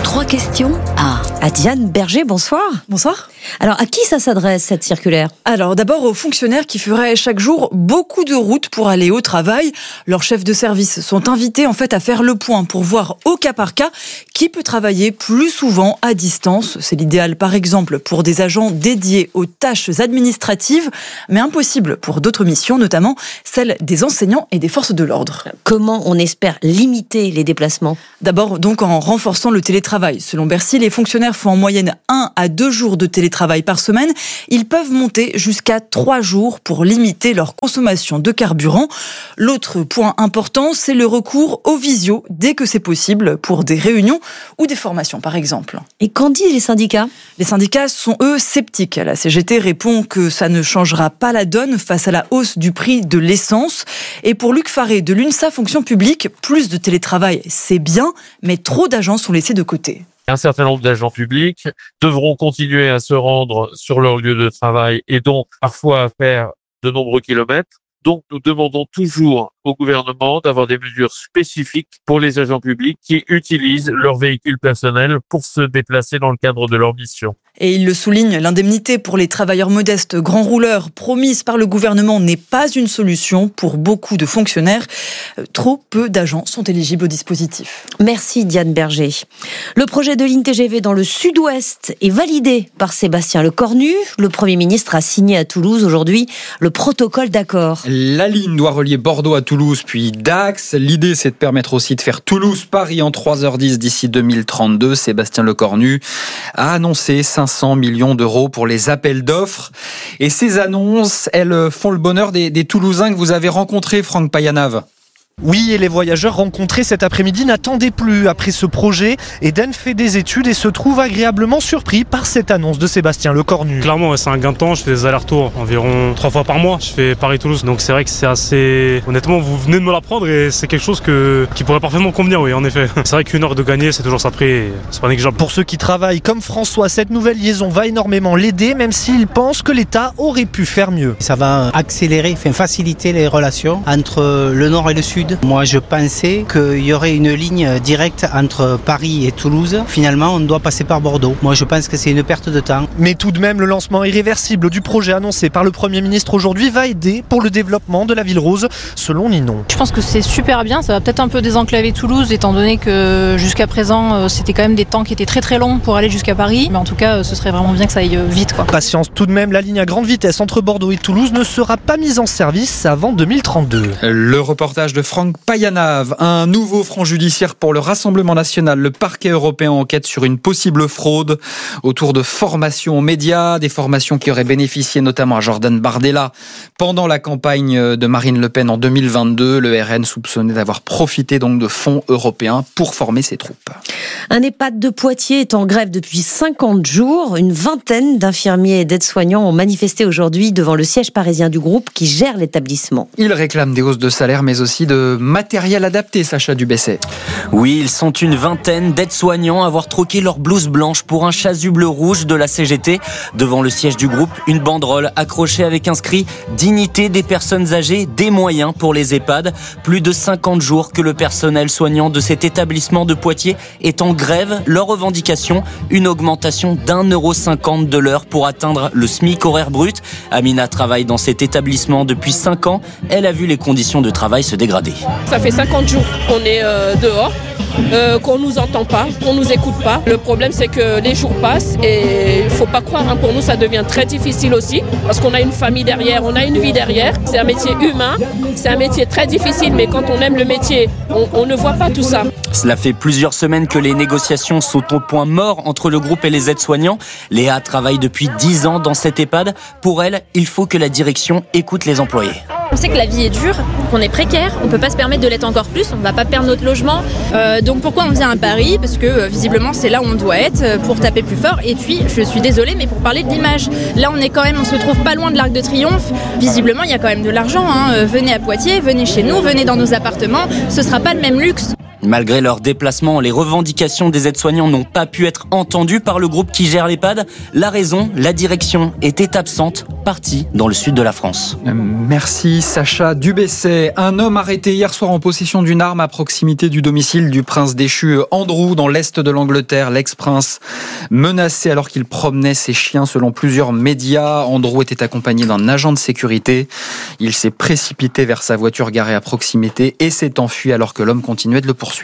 trois questions à... À Diane Berger, bonsoir. Bonsoir. Alors, à qui ça s'adresse, cette circulaire ? Alors, d'abord aux fonctionnaires qui feraient chaque jour beaucoup de routes pour aller au travail. Leurs chefs de service sont invités en fait à faire le point pour voir au cas par cas qui peut travailler plus souvent à distance. C'est l'idéal, par exemple, pour des agents dédiés aux tâches administratives, mais impossible pour d'autres missions, notamment celles des enseignants et des forces de l'ordre. Comment on espère limiter les déplacements ? D'abord, donc, en renforçant le télétravail. Selon Bercy, les fonctionnaires font en moyenne un à deux jours de télétravail par semaine. Ils peuvent monter jusqu'à trois jours pour limiter leur consommation de carburant. L'autre point important, c'est le recours au visio dès que c'est possible pour des réunions ou des formations, par exemple. Et qu'en disent les syndicats ? Les syndicats sont, eux, sceptiques. La C G T répond que ça ne changera pas la donne face à la hausse du prix de l'essence. Et pour Luc Faré de l'UNSA Fonction Publique, plus de télétravail, c'est bien, mais trop d'agents sont laissés de côté. Un certain nombre d'agents publics devront continuer à se rendre sur leur lieu de travail et donc parfois à faire de nombreux kilomètres. Donc nous demandons toujours au gouvernement d'avoir des mesures spécifiques pour les agents publics qui utilisent leur véhicule personnel pour se déplacer dans le cadre de leur mission. Et il le souligne, l'indemnité pour les travailleurs modestes grands rouleurs promise par le gouvernement n'est pas une solution pour beaucoup de fonctionnaires. Trop peu d'agents sont éligibles au dispositif. Merci Diane Berger. Le projet de ligne T G V dans le sud-ouest est validé par Sébastien Lecornu. Le Premier ministre a signé à Toulouse aujourd'hui le protocole d'accord. La ligne doit relier Bordeaux à Toulouse puis Dax. L'idée, c'est de permettre aussi de faire Toulouse-Paris en trois heures dix d'ici deux mille trente-deux. Sébastien Lecornu a annoncé cinq cents millions d'euros pour les appels d'offres. Et ces annonces, elles font le bonheur des, des Toulousains que vous avez rencontrés, Franck Payanave. Oui, et les voyageurs rencontrés cet après-midi n'attendaient plus après ce projet. Eden fait des études et se trouve agréablement surpris par cette annonce de Sébastien Lecornu. Clairement, c'est un gain de temps. Je fais des allers-retours environ trois fois par mois. Je fais Paris-Toulouse, donc c'est vrai que c'est assez... Honnêtement, vous venez de me l'apprendre et c'est quelque chose que... qui pourrait parfaitement convenir, oui, en effet. C'est vrai qu'une heure de gagner, c'est toujours ça de prix et c'est pas négligeable. Pour ceux qui travaillent comme François, cette nouvelle liaison va énormément l'aider, même s'il pense que l'État aurait pu faire mieux. Ça va accélérer, enfin faciliter les relations entre le Nord et le Sud. Moi, je pensais qu'il y aurait une ligne directe entre Paris et Toulouse. Finalement, on doit passer par Bordeaux. Moi, je pense que c'est une perte de temps. Mais tout de même, le lancement irréversible du projet annoncé par le Premier ministre aujourd'hui va aider pour le développement de la ville rose, selon Ninon. Je pense que c'est super bien. Ça va peut-être un peu désenclaver Toulouse, étant donné que jusqu'à présent, c'était quand même des temps qui étaient très très longs pour aller jusqu'à Paris. Mais en tout cas, ce serait vraiment bien que ça aille vite, quoi. Patience tout de même, la ligne à grande vitesse entre Bordeaux et Toulouse ne sera pas mise en service avant deux mille trente-deux. Le reportage de Franck Payanave. Un nouveau front judiciaire pour le Rassemblement national. Le parquet européen enquête sur une possible fraude autour de formations aux médias, des formations qui auraient bénéficié notamment à Jordan Bardella pendant la campagne de Marine Le Pen en deux mille vingt-deux. Le R N soupçonné d'avoir profité donc de fonds européens pour former ses troupes. Un EHPAD de Poitiers est en grève depuis cinquante jours. Une vingtaine d'infirmiers et d'aides-soignants ont manifesté aujourd'hui devant le siège parisien du groupe qui gère l'établissement. Ils réclament des hausses de salaire mais aussi de matériel adapté, Sacha Dubesset. Oui, ils sont une vingtaine d'aides-soignants à avoir troqué leur blouse blanche pour un chasuble rouge de la C G T. Devant le siège du groupe, une banderole accrochée avec inscrit « Dignité des personnes âgées, des moyens pour les EHPAD ». Plus de cinquante jours que le personnel soignant de cet établissement de Poitiers est en grève. Leur revendication, une augmentation d'un euro cinquante de l'heure pour atteindre le SMIC horaire brut. Amina travaille dans cet établissement depuis cinq ans. Elle a vu les conditions de travail se dégrader. Ça fait cinquante jours qu'on est euh, dehors, euh, qu'on nous entend pas, qu'on nous écoute pas. Le problème, c'est que les jours passent et il faut pas croire, hein, pour nous, ça devient très difficile aussi parce qu'on a une famille derrière, on a une vie derrière. C'est un métier humain, c'est un métier très difficile, mais quand on aime le métier, on, on ne voit pas tout ça. Cela fait plusieurs semaines que les négociations sont au point mort entre le groupe et les aides-soignants. Léa travaille depuis dix ans dans cet EHPAD. Pour elle, il faut que la direction écoute les employés. On sait que la vie est dure, qu'on est précaire, on ne peut pas se permettre de l'être encore plus, on ne va pas perdre notre logement. Euh, donc pourquoi on vient à Paris ? Parce que euh, visiblement c'est là où on doit être euh, pour taper plus fort. Et puis, je suis désolée, mais pour parler de l'image, là on est quand même, on se trouve pas loin de l'Arc de Triomphe. Visiblement il y a quand même de l'argent. Hein. Euh, venez à Poitiers, venez chez nous, venez dans nos appartements, ce sera pas le même luxe. Malgré leur déplacement, les revendications des aides-soignants n'ont pas pu être entendues par le groupe qui gère l'EHPAD. La raison, la direction était absente, partie dans le sud de la France. Merci Sacha Dubesset. Un homme arrêté hier soir en possession d'une arme à proximité du domicile du prince déchu Andrew dans l'est de l'Angleterre. L'ex-prince menacé alors qu'il promenait ses chiens selon plusieurs médias. Andrew était accompagné d'un agent de sécurité. Il s'est précipité vers sa voiture garée à proximité et s'est enfui alors que l'homme continuait de le poursuivre.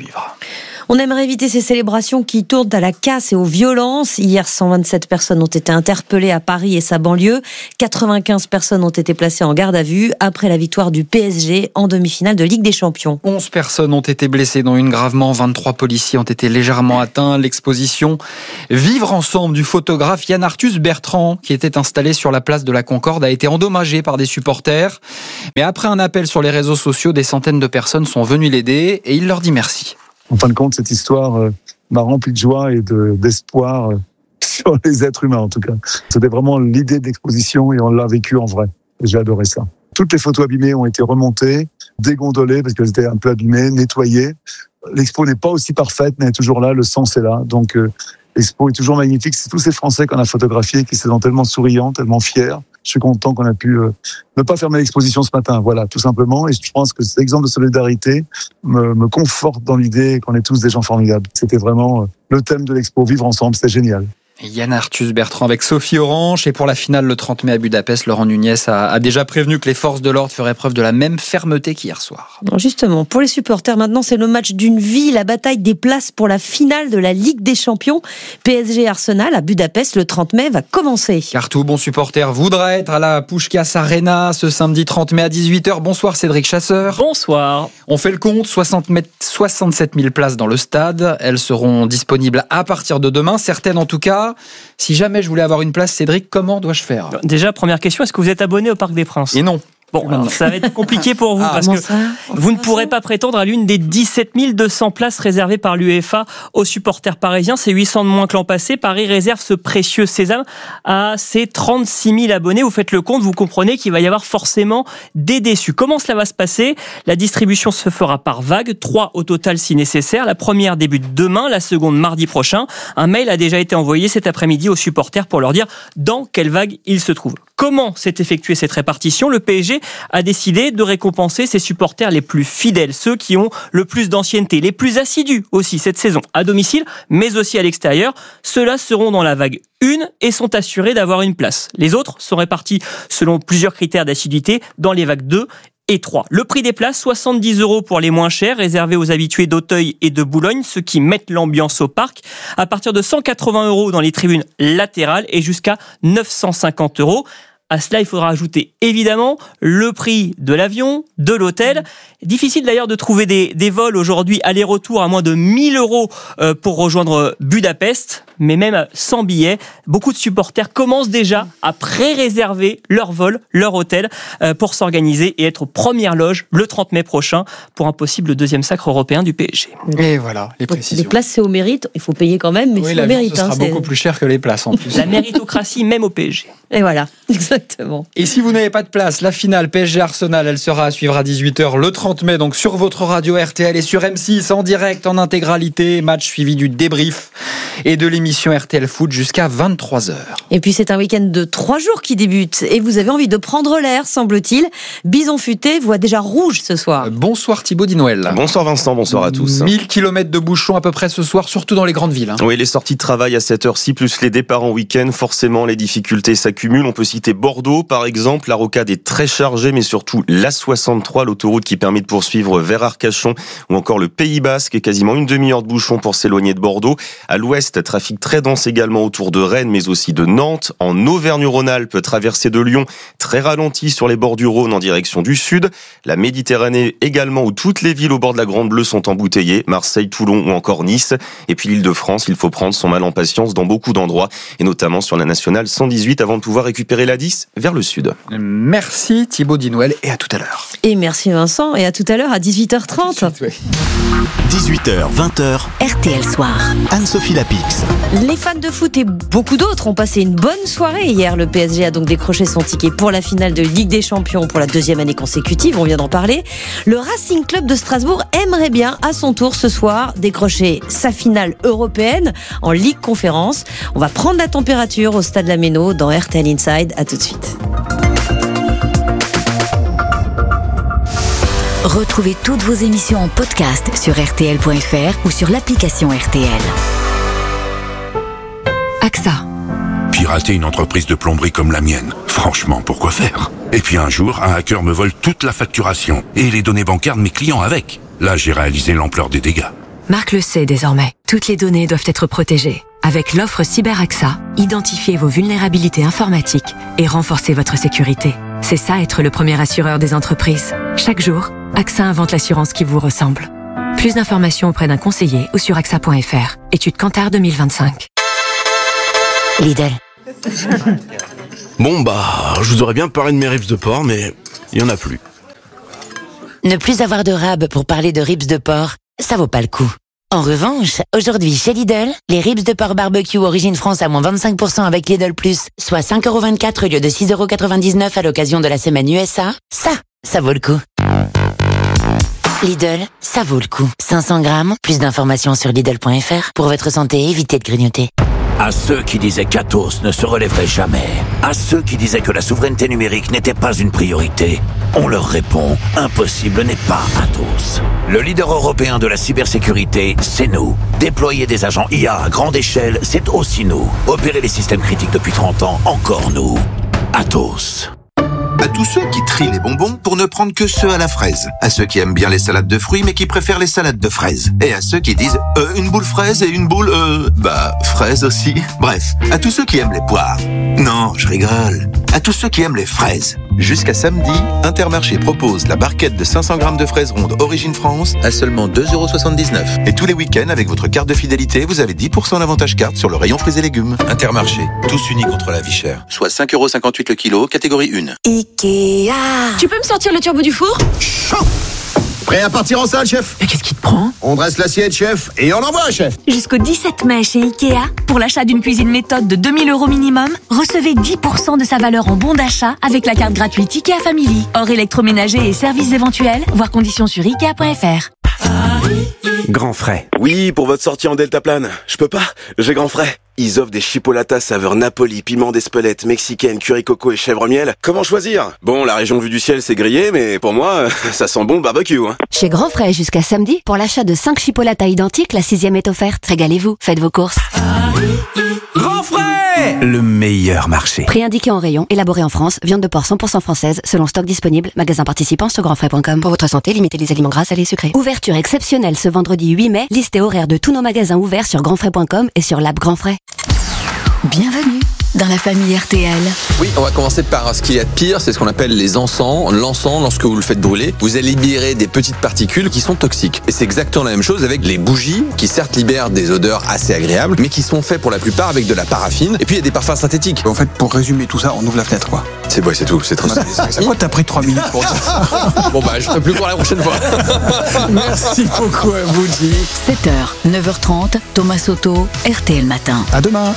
On aimerait éviter ces célébrations qui tournent à la casse et aux violences. Hier, cent vingt-sept personnes ont été interpellées à Paris et sa banlieue. quatre-vingt-quinze personnes ont été placées en garde à vue après la victoire du P S G en demi-finale de Ligue des Champions. onze personnes ont été blessées, dont une gravement. vingt-trois policiers ont été légèrement atteints. L'exposition Vivre ensemble du photographe Yann Arthus Bertrand, qui était installé sur la place de la Concorde, a été endommagée par des supporters. Mais après un appel sur les réseaux sociaux, des centaines de personnes sont venues l'aider et il leur dit merci. En fin de compte, cette histoire euh, m'a rempli de joie et de, d'espoir euh, sur les êtres humains, en tout cas. C'était vraiment l'idée d'exposition et on l'a vécu en vrai. Et j'ai adoré ça. Toutes les photos abîmées ont été remontées, dégondolées parce qu'elles étaient un peu abîmées, nettoyées. L'expo n'est pas aussi parfaite, mais elle est toujours là, le sens est là. Donc, euh, l'expo est toujours magnifique. C'est tous ces Français qu'on a photographiés qui se sentent tellement souriants, tellement fiers. Je suis content qu'on a pu euh, ne pas fermer l'exposition ce matin, voilà, tout simplement. Et je pense que cet exemple de solidarité me, me conforte dans l'idée qu'on est tous des gens formidables. C'était vraiment euh, le thème de l'expo, vivre ensemble, c'était génial. Yann Arthus Bertrand avec Sophie Orange. Et pour la finale le trente mai à Budapest, Laurent Nunez a, a déjà prévenu que les forces de l'ordre feraient preuve de la même fermeté qu'hier soir. Non, justement, pour les supporters, maintenant c'est le match d'une vie, la bataille des places pour la finale de la Ligue des Champions. P S G Arsenal à Budapest le trente mai va commencer. Car tout bon supporter voudra être à la Puskás Arena ce samedi trente mai à dix-huit heures. Bonsoir Cédric Chasseur. Bonsoir. On fait le compte, soixante-sept mille places dans le stade. Elles seront disponibles à partir de demain, certaines en tout cas. Si jamais je voulais avoir une place, Cédric, comment dois-je faire ? Déjà, première question, est-ce que vous êtes abonné au Parc des Princes ? Et non. Bon, alors, ça va être compliqué pour vous ah, parce que ça vous ne pourrez pas prétendre à l'une des dix-sept mille deux cents places réservées par l'UEFA aux supporters parisiens. C'est huit cents de moins que l'an passé. Paris réserve ce précieux sésame à ses trente-six mille abonnés. Vous faites le compte, vous comprenez qu'il va y avoir forcément des déçus. Comment cela va se passer ? La distribution se fera par vagues, trois au total si nécessaire. La première débute demain, la seconde mardi prochain. Un mail a déjà été envoyé cet après-midi aux supporters pour leur dire dans quelle vague ils se trouvent. Comment s'est effectuée cette répartition ? Le P S G a décidé de récompenser ses supporters les plus fidèles, ceux qui ont le plus d'ancienneté, les plus assidus aussi cette saison, à domicile, mais aussi à l'extérieur. Ceux-là seront dans la vague un et sont assurés d'avoir une place. Les autres sont répartis selon plusieurs critères d'assiduité dans les vagues deux et trois. Le prix des places, soixante-dix euros pour les moins chers, réservés aux habitués d'Auteuil et de Boulogne, ceux qui mettent l'ambiance au parc, à partir de cent quatre-vingts euros dans les tribunes latérales et jusqu'à neuf cent cinquante euros. À cela, il faudra ajouter évidemment le prix de l'avion, de l'hôtel. Difficile d'ailleurs de trouver des, des vols aujourd'hui aller-retour à moins de mille euros pour rejoindre Budapest, mais même sans billets, beaucoup de supporters commencent déjà à pré-réserver leur vol, leur hôtel pour s'organiser et être aux premières loges le trente mai prochain pour un possible deuxième sacre européen du P S G. Et voilà, les précisions. Les places, c'est au mérite. Il faut payer quand même, mais oui, c'est au mérite. Ce sera hein, beaucoup plus cher que les places en plus. La méritocratie même au P S G. Et voilà, exactement. Et si vous n'avez pas de place, la finale P S G Arsenal, elle sera à suivre à dix-huit heures le trente mai, donc sur votre radio R T L et sur M six en direct, en intégralité. Match suivi du débrief et de l'émission R T L Foot jusqu'à vingt-trois heures. Et puis c'est un week-end de trois jours qui débute et vous avez envie de prendre l'air, semble-t-il. Bison Futé voit déjà rouge ce soir. Bonsoir Thibaut Dinoël. Bonsoir Vincent, bonsoir à tous. mille kilomètres de bouchons à peu près ce soir, surtout dans les grandes villes. Hein. Oui, les sorties de travail à cette heure-ci, plus les départs en week-end, forcément les difficultés s'accumulent. On peut citer Bordeaux par exemple, la rocade est très chargée, mais surtout l'A soixante-trois, l'autoroute qui permet de poursuivre vers Arcachon, ou encore le Pays Basque, quasiment une demi-heure de bouchon pour s'éloigner de Bordeaux. À l'ouest, trafic très dense également autour de Rennes, mais aussi de Nantes. En Auvergne-Rhône-Alpes, traversée de Lyon, très ralenti sur les bords du Rhône en direction du sud. La Méditerranée également, où toutes les villes au bord de la Grande Bleue sont embouteillées, Marseille, Toulon ou encore Nice. Et puis l'Île-de-France, il faut prendre son mal en patience dans beaucoup d'endroits, et notamment sur la nationale cent dix-huit avant de pouvoir récupérer l'A dix. glisse vers le sud. Merci Thibaut Dinouel et à tout à l'heure. Et merci Vincent et à tout à l'heure à dix-huit heures trente. dix-huit heures, vingt heures, R T L Soir. Anne-Sophie Lapix. Les fans de foot et beaucoup d'autres ont passé une bonne soirée hier. Le P S G a donc décroché son ticket pour la finale de Ligue des Champions pour la deuxième année consécutive, on vient d'en parler. Le Racing Club de Strasbourg aimerait bien à son tour ce soir décrocher sa finale européenne en Ligue Conférence. On va prendre la température au stade La Méno dans R T L Inside. À tout de suite. Retrouvez toutes vos émissions en podcast sur R T L point F R ou sur l'application R T L. A X A. Pirater une entreprise de plomberie comme la mienne, franchement, pourquoi faire? Et puis un jour, un hacker me vole toute la facturation et les données bancaires de mes clients avec. Là, j'ai réalisé l'ampleur des dégâts. Marc le sait désormais. Toutes les données doivent être protégées. Avec l'offre Cyber A X A, identifiez vos vulnérabilités informatiques et renforcez votre sécurité. C'est ça être le premier assureur des entreprises. Chaque jour, A X A invente l'assurance qui vous ressemble. Plus d'informations auprès d'un conseiller ou sur A X A point F R. Étude Kantar deux mille vingt-cinq. Lidl. Bon bah, je vous aurais bien parlé de mes ribs de porc, mais il y en a plus. Ne plus avoir de rab pour parler de ribs de porc, ça vaut pas le coup. En revanche, aujourd'hui chez Lidl, les ribs de porc barbecue origine France à moins vingt-cinq pour cent avec Lidl Plus, soit cinq euros vingt-quatre au lieu de six euros quatre-vingt-dix-neuf à l'occasion de la semaine U S A. Ça, ça vaut le coup. Lidl, ça vaut le coup. cinq cents grammes, plus d'informations sur Lidl point F R. Pour votre santé, évitez de grignoter. À ceux qui disaient qu'Atos ne se relèverait jamais, à ceux qui disaient que la souveraineté numérique n'était pas une priorité, on leur répond, impossible n'est pas Atos. Le leader européen de la cybersécurité, c'est nous. Déployer des agents I A à grande échelle, c'est aussi nous. Opérer les systèmes critiques depuis trente ans, encore nous. Atos. À tous ceux qui trient les bonbons pour ne prendre que ceux à la fraise. À ceux qui aiment bien les salades de fruits mais qui préfèrent les salades de fraises. Et à ceux qui disent euh, une boule fraise et une boule euh... bah fraise aussi. Bref, à tous ceux qui aiment les poires. Non, je rigole. À tous ceux qui aiment les fraises. Jusqu'à samedi, Intermarché propose la barquette de cinq cents grammes de fraises rondes Origine France à seulement deux euros soixante-dix-neuf. Et tous les week-ends, avec votre carte de fidélité, vous avez dix pour cent d'avantage carte sur le rayon fruits et légumes. Intermarché, tous unis contre la vie chère. Soit cinq euros cinquante-huit le kilo, catégorie un. Ikea. Tu peux me sortir le turbo du four? Chaud. Prêt à partir en salle, chef? Mais qu'est-ce qui te prend? On dresse l'assiette, chef, et on envoie, chef. Jusqu'au dix-sept mai chez Ikea, pour l'achat d'une cuisine méthode de deux mille euros minimum, recevez dix pour cent de sa valeur en bon d'achat avec la carte gratuite Ikea Family. Hors électroménager et services éventuels, voir conditions sur ikea point F R. Grand Frais. Oui, pour votre sortie en deltaplane. Je peux pas, j'ai Grand Frais. Ils offrent des chipolatas saveur Napoli, piment d'Espelette, mexicaine, curry coco et chèvre miel. Comment choisir? Bon, la région vue du ciel c'est grillé, mais pour moi, ça sent bon le barbecue. Hein. Chez Grand Frais jusqu'à samedi, pour l'achat de cinq chipolatas identiques, la sixième est offerte. Régalez-vous, faites vos courses. Grand Frais, le meilleur marché. Prix indiqué en rayon, élaboré en France, viande de porc cent pour cent française, selon stock disponible, magasin participant sur grand frais point com. Pour votre santé, limitez les aliments gras, salés et sucrés. Ouverture exceptionnelle ce vendredi huit mai, liste et horaire de tous nos magasins ouverts sur grand frais point com et sur l'app Grand Frais. Bienvenue dans la famille R T L. Oui, on va commencer par ce qu'il y a de pire, c'est ce qu'on appelle les encens. L'encens, lorsque vous le faites brûler, vous allez libérer des petites particules qui sont toxiques. Et c'est exactement la même chose avec les bougies, qui certes libèrent des odeurs assez agréables, mais qui sont faits pour la plupart avec de la paraffine. Et puis il y a des parfums synthétiques. En fait, pour résumer tout ça, on ouvre la fenêtre, quoi. C'est ouais, c'est tout, c'est très simple. Pourquoi t'as pris trois minutes pour dire ça? Bon bah, je ferai plus pour la prochaine fois. Merci beaucoup à vous, Jimmy. sept heures, neuf heures trente, Thomas Soto, R T L Matin. À demain.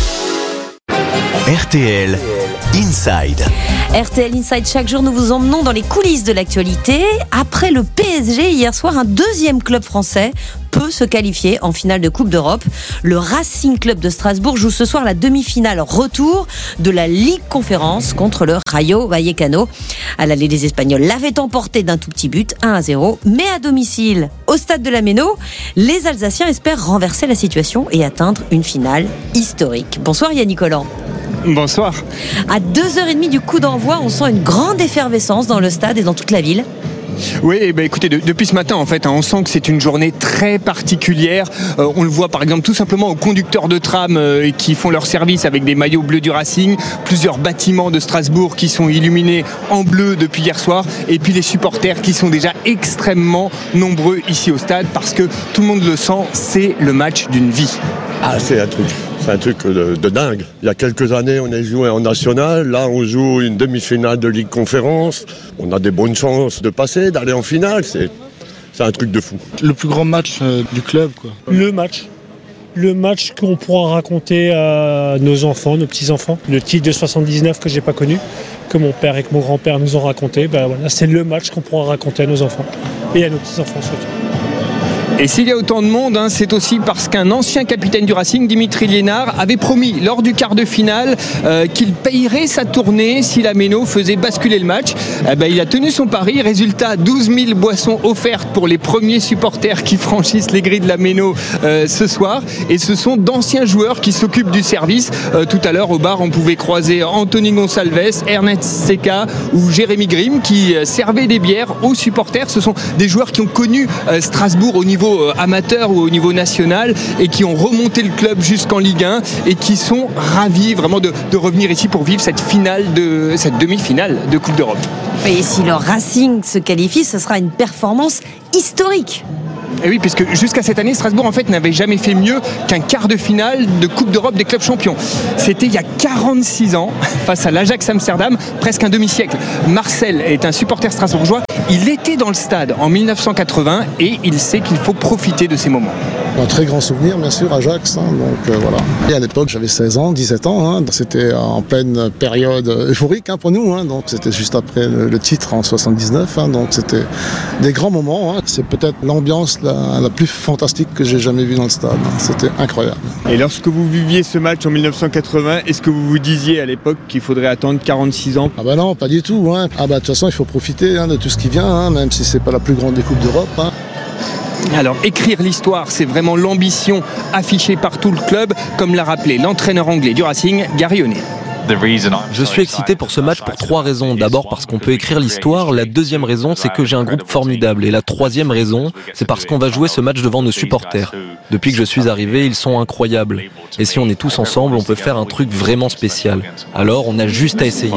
R T L Inside. R T L Inside, chaque jour nous vous emmenons dans les coulisses de l'actualité. Après le P S G, hier soir, un deuxième club français peut se qualifier en finale de Coupe d'Europe. Le Racing Club de Strasbourg joue ce soir la demi-finale retour de la Ligue Conférence contre le Rayo Vallecano. À l'aller, les Espagnols l'avaient emporté d'un tout petit but, un à zéro. Mais à domicile, au stade de la Méno, les Alsaciens espèrent renverser la situation et atteindre une finale historique. Bonsoir Yannick Collant. Bonsoir. À deux heures trente du coup d'envoi, on sent une grande effervescence dans le stade et dans toute la ville. Oui, bah écoutez, de, depuis ce matin, en fait, hein, on sent que c'est une journée très particulière. Euh, on le voit, par exemple, tout simplement aux conducteurs de tram euh, qui font leur service avec des maillots bleus du Racing, plusieurs bâtiments de Strasbourg qui sont illuminés en bleu depuis hier soir, et puis les supporters qui sont déjà extrêmement nombreux ici au stade parce que tout le monde le sent, c'est le match d'une vie. Ah, c'est un truc. C'est un truc de, de dingue. Il y a quelques années, on a joué en national. Là, on joue une demi-finale de Ligue Conférence. On a des bonnes chances de passer, d'aller en finale. C'est, c'est un truc de fou. Le plus grand match euh, du club, quoi. Le match. Le match qu'on pourra raconter à nos enfants, nos petits-enfants. Le titre de soixante-dix-neuf que j'ai pas connu, que mon père et que mon grand-père nous ont raconté. Ben voilà, c'est le match qu'on pourra raconter à nos enfants. Et à nos petits-enfants surtout. Et s'il y a autant de monde, hein, c'est aussi parce qu'un ancien capitaine du Racing, Dimitri Liénard, avait promis lors du quart de finale euh, qu'il payerait sa tournée si la Méno faisait basculer le match. Eh ben, il a tenu son pari. Résultat, douze mille boissons offertes pour les premiers supporters qui franchissent les grilles de la Méno euh, ce soir. Et ce sont d'anciens joueurs qui s'occupent du service. Euh, tout à l'heure, au bar, on pouvait croiser Anthony Gonçalves, Ernest Seca ou Jérémy Grimm qui euh, servaient des bières aux supporters. Ce sont des joueurs qui ont connu euh, Strasbourg au niveau amateur ou au niveau national et qui ont remonté le club jusqu'en Ligue un et qui sont ravis vraiment de, de revenir ici pour vivre cette finale de cette demi-finale de Coupe d'Europe. Et si le Racing se qualifie, ce sera une performance historique. Et oui, puisque jusqu'à cette année, Strasbourg en fait n'avait jamais fait mieux qu'un quart de finale de Coupe d'Europe des clubs champions. C'était il y a quarante-six ans face à l'Ajax Amsterdam, presque un demi-siècle. Marcel est un supporter strasbourgeois. Il était dans le stade en mille neuf cent quatre-vingts et il sait qu'il faut profiter de ces moments. Un très grand souvenir, bien sûr, Ajax. Hein, donc euh, voilà. Et à l'époque, j'avais seize ans, dix-sept ans. Hein, c'était en pleine période euphorique hein, pour nous. Hein, donc c'était juste après le, le titre en soixante-dix-neuf. Hein, donc c'était des grands moments. Hein. C'est peut-être l'ambiance la, la plus fantastique que j'ai jamais vue dans le stade. Hein. C'était incroyable. Et lorsque vous viviez ce match en mille neuf cent quatre-vingts, est-ce que vous vous disiez à l'époque qu'il faudrait attendre quarante-six ans ? Ah bah non, pas du tout. Hein. Ah bah de toute façon, il faut profiter hein, de tout ce qui vient, hein, même si c'est pas la plus grande des coupes d'Europe. Hein. Alors, écrire l'histoire, c'est vraiment l'ambition affichée par tout le club, comme l'a rappelé l'entraîneur anglais du Racing, Gary O'Neill. Je suis excité pour ce match pour trois raisons. D'abord parce qu'on peut écrire l'histoire. La deuxième raison, c'est que j'ai un groupe formidable. Et la troisième raison, c'est parce qu'on va jouer ce match devant nos supporters. Depuis que je suis arrivé, ils sont incroyables. Et si on est tous ensemble, on peut faire un truc vraiment spécial. Alors, on a juste à essayer.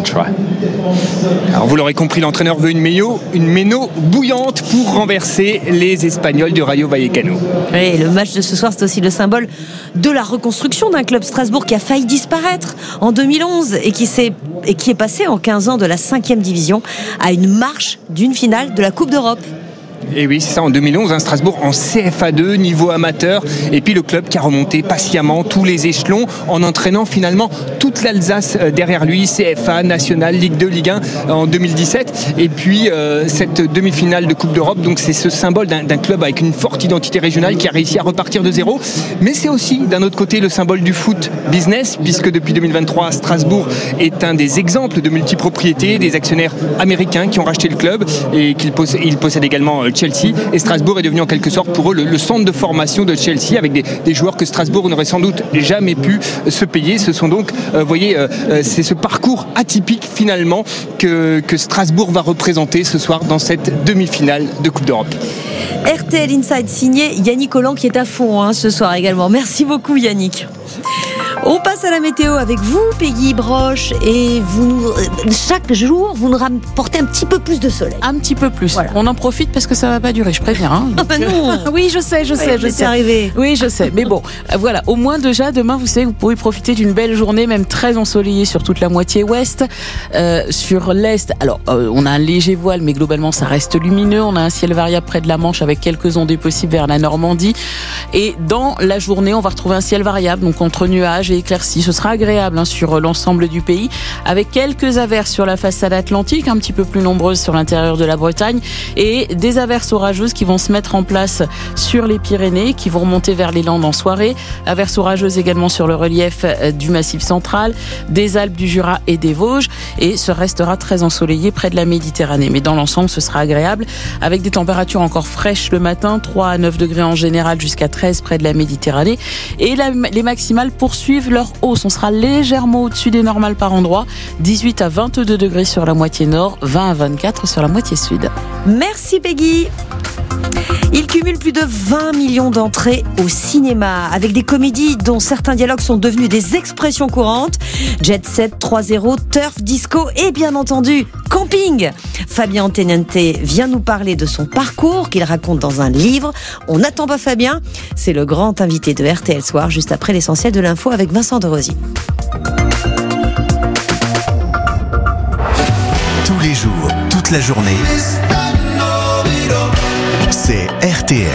Alors, vous l'aurez compris, l'entraîneur veut une Méno, une Méno bouillante pour renverser les Espagnols du Rayo Vallecano. Et le match de ce soir, c'est aussi le symbole de la reconstruction d'un club Strasbourg qui a failli disparaître en deux mille onze et qui, s'est, et qui est passé en quinze ans de la cinquième division à une marche d'une finale de la Coupe d'Europe. Et oui, c'est ça, en deux mille onze, hein, Strasbourg en C F A deux, niveau amateur, et puis le club qui a remonté patiemment tous les échelons en entraînant finalement toute l'Alsace derrière lui, C F A, National, Ligue deux, Ligue un en deux mille dix-sept, et puis euh, cette demi-finale de Coupe d'Europe, donc c'est ce symbole d'un, d'un club avec une forte identité régionale qui a réussi à repartir de zéro, mais c'est aussi d'un autre côté le symbole du foot business, puisque depuis deux mille vingt-trois, Strasbourg est un des exemples de multipropriété, des actionnaires américains qui ont racheté le club, et qu'ils possèdent, ils possèdent également Chelsea, et Strasbourg est devenu en quelque sorte pour eux le, le centre de formation de Chelsea avec des, des joueurs que Strasbourg n'aurait sans doute jamais pu se payer. Ce sont donc, euh, vous voyez, euh, c'est ce parcours atypique finalement que, que Strasbourg va représenter ce soir dans cette demi-finale de Coupe d'Europe. R T L Inside signé Yannick Collant qui est à fond hein, ce soir également. Merci beaucoup Yannick. On passe à la météo avec vous, Peggy Broche, et vous nous, chaque jour, vous nous rapportez un petit peu plus de soleil. Un petit peu plus. Voilà. On en profite parce que ça va pas durer, je préviens. Hein. Ah bah non. Oui, je sais, je sais, oui, je sais. Arrivé. Oui, je sais. Mais bon, voilà. Au moins déjà, demain, vous savez, vous pouvez profiter d'une belle journée, même très ensoleillée sur toute la moitié ouest. Euh, sur l'est, alors, euh, on a un léger voile, mais globalement, ça reste lumineux. On a un ciel variable près de la Manche avec quelques ondées possibles vers la Normandie. Et dans la journée, on va retrouver un ciel variable, donc entre nuages et éclaircies. Ce sera agréable hein, sur l'ensemble du pays, avec quelques averses sur la façade atlantique, un petit peu plus nombreuses sur l'intérieur de la Bretagne, et des averses orageuses qui vont se mettre en place sur les Pyrénées, qui vont remonter vers les Landes en soirée. Averses orageuses également sur le relief du Massif central, des Alpes, du Jura et des Vosges, et ce restera très ensoleillé près de la Méditerranée. Mais dans l'ensemble, ce sera agréable, avec des températures encore fraîches le matin, trois à neuf degrés en général, jusqu'à treize près de la Méditerranée, et la, les maximales poursuivent leur hausse. On sera légèrement au-dessus des normales par endroit, dix-huit à vingt-deux degrés sur la moitié nord, vingt à vingt-quatre sur la moitié sud. Merci Peggy. Il cumule plus de vingt millions d'entrées au cinéma, avec des comédies dont certains dialogues sont devenus des expressions courantes. Jet Set, trois zéro, Turf, Disco et bien entendu Camping. Fabien Teniente vient nous parler de son parcours qu'il raconte dans un livre. On n'attend pas Fabien, c'est le grand invité de R T L Soir, juste après l'essentiel de l'info avec Vincent de Rosier. Tous les jours, toute la journée, c'est R T L.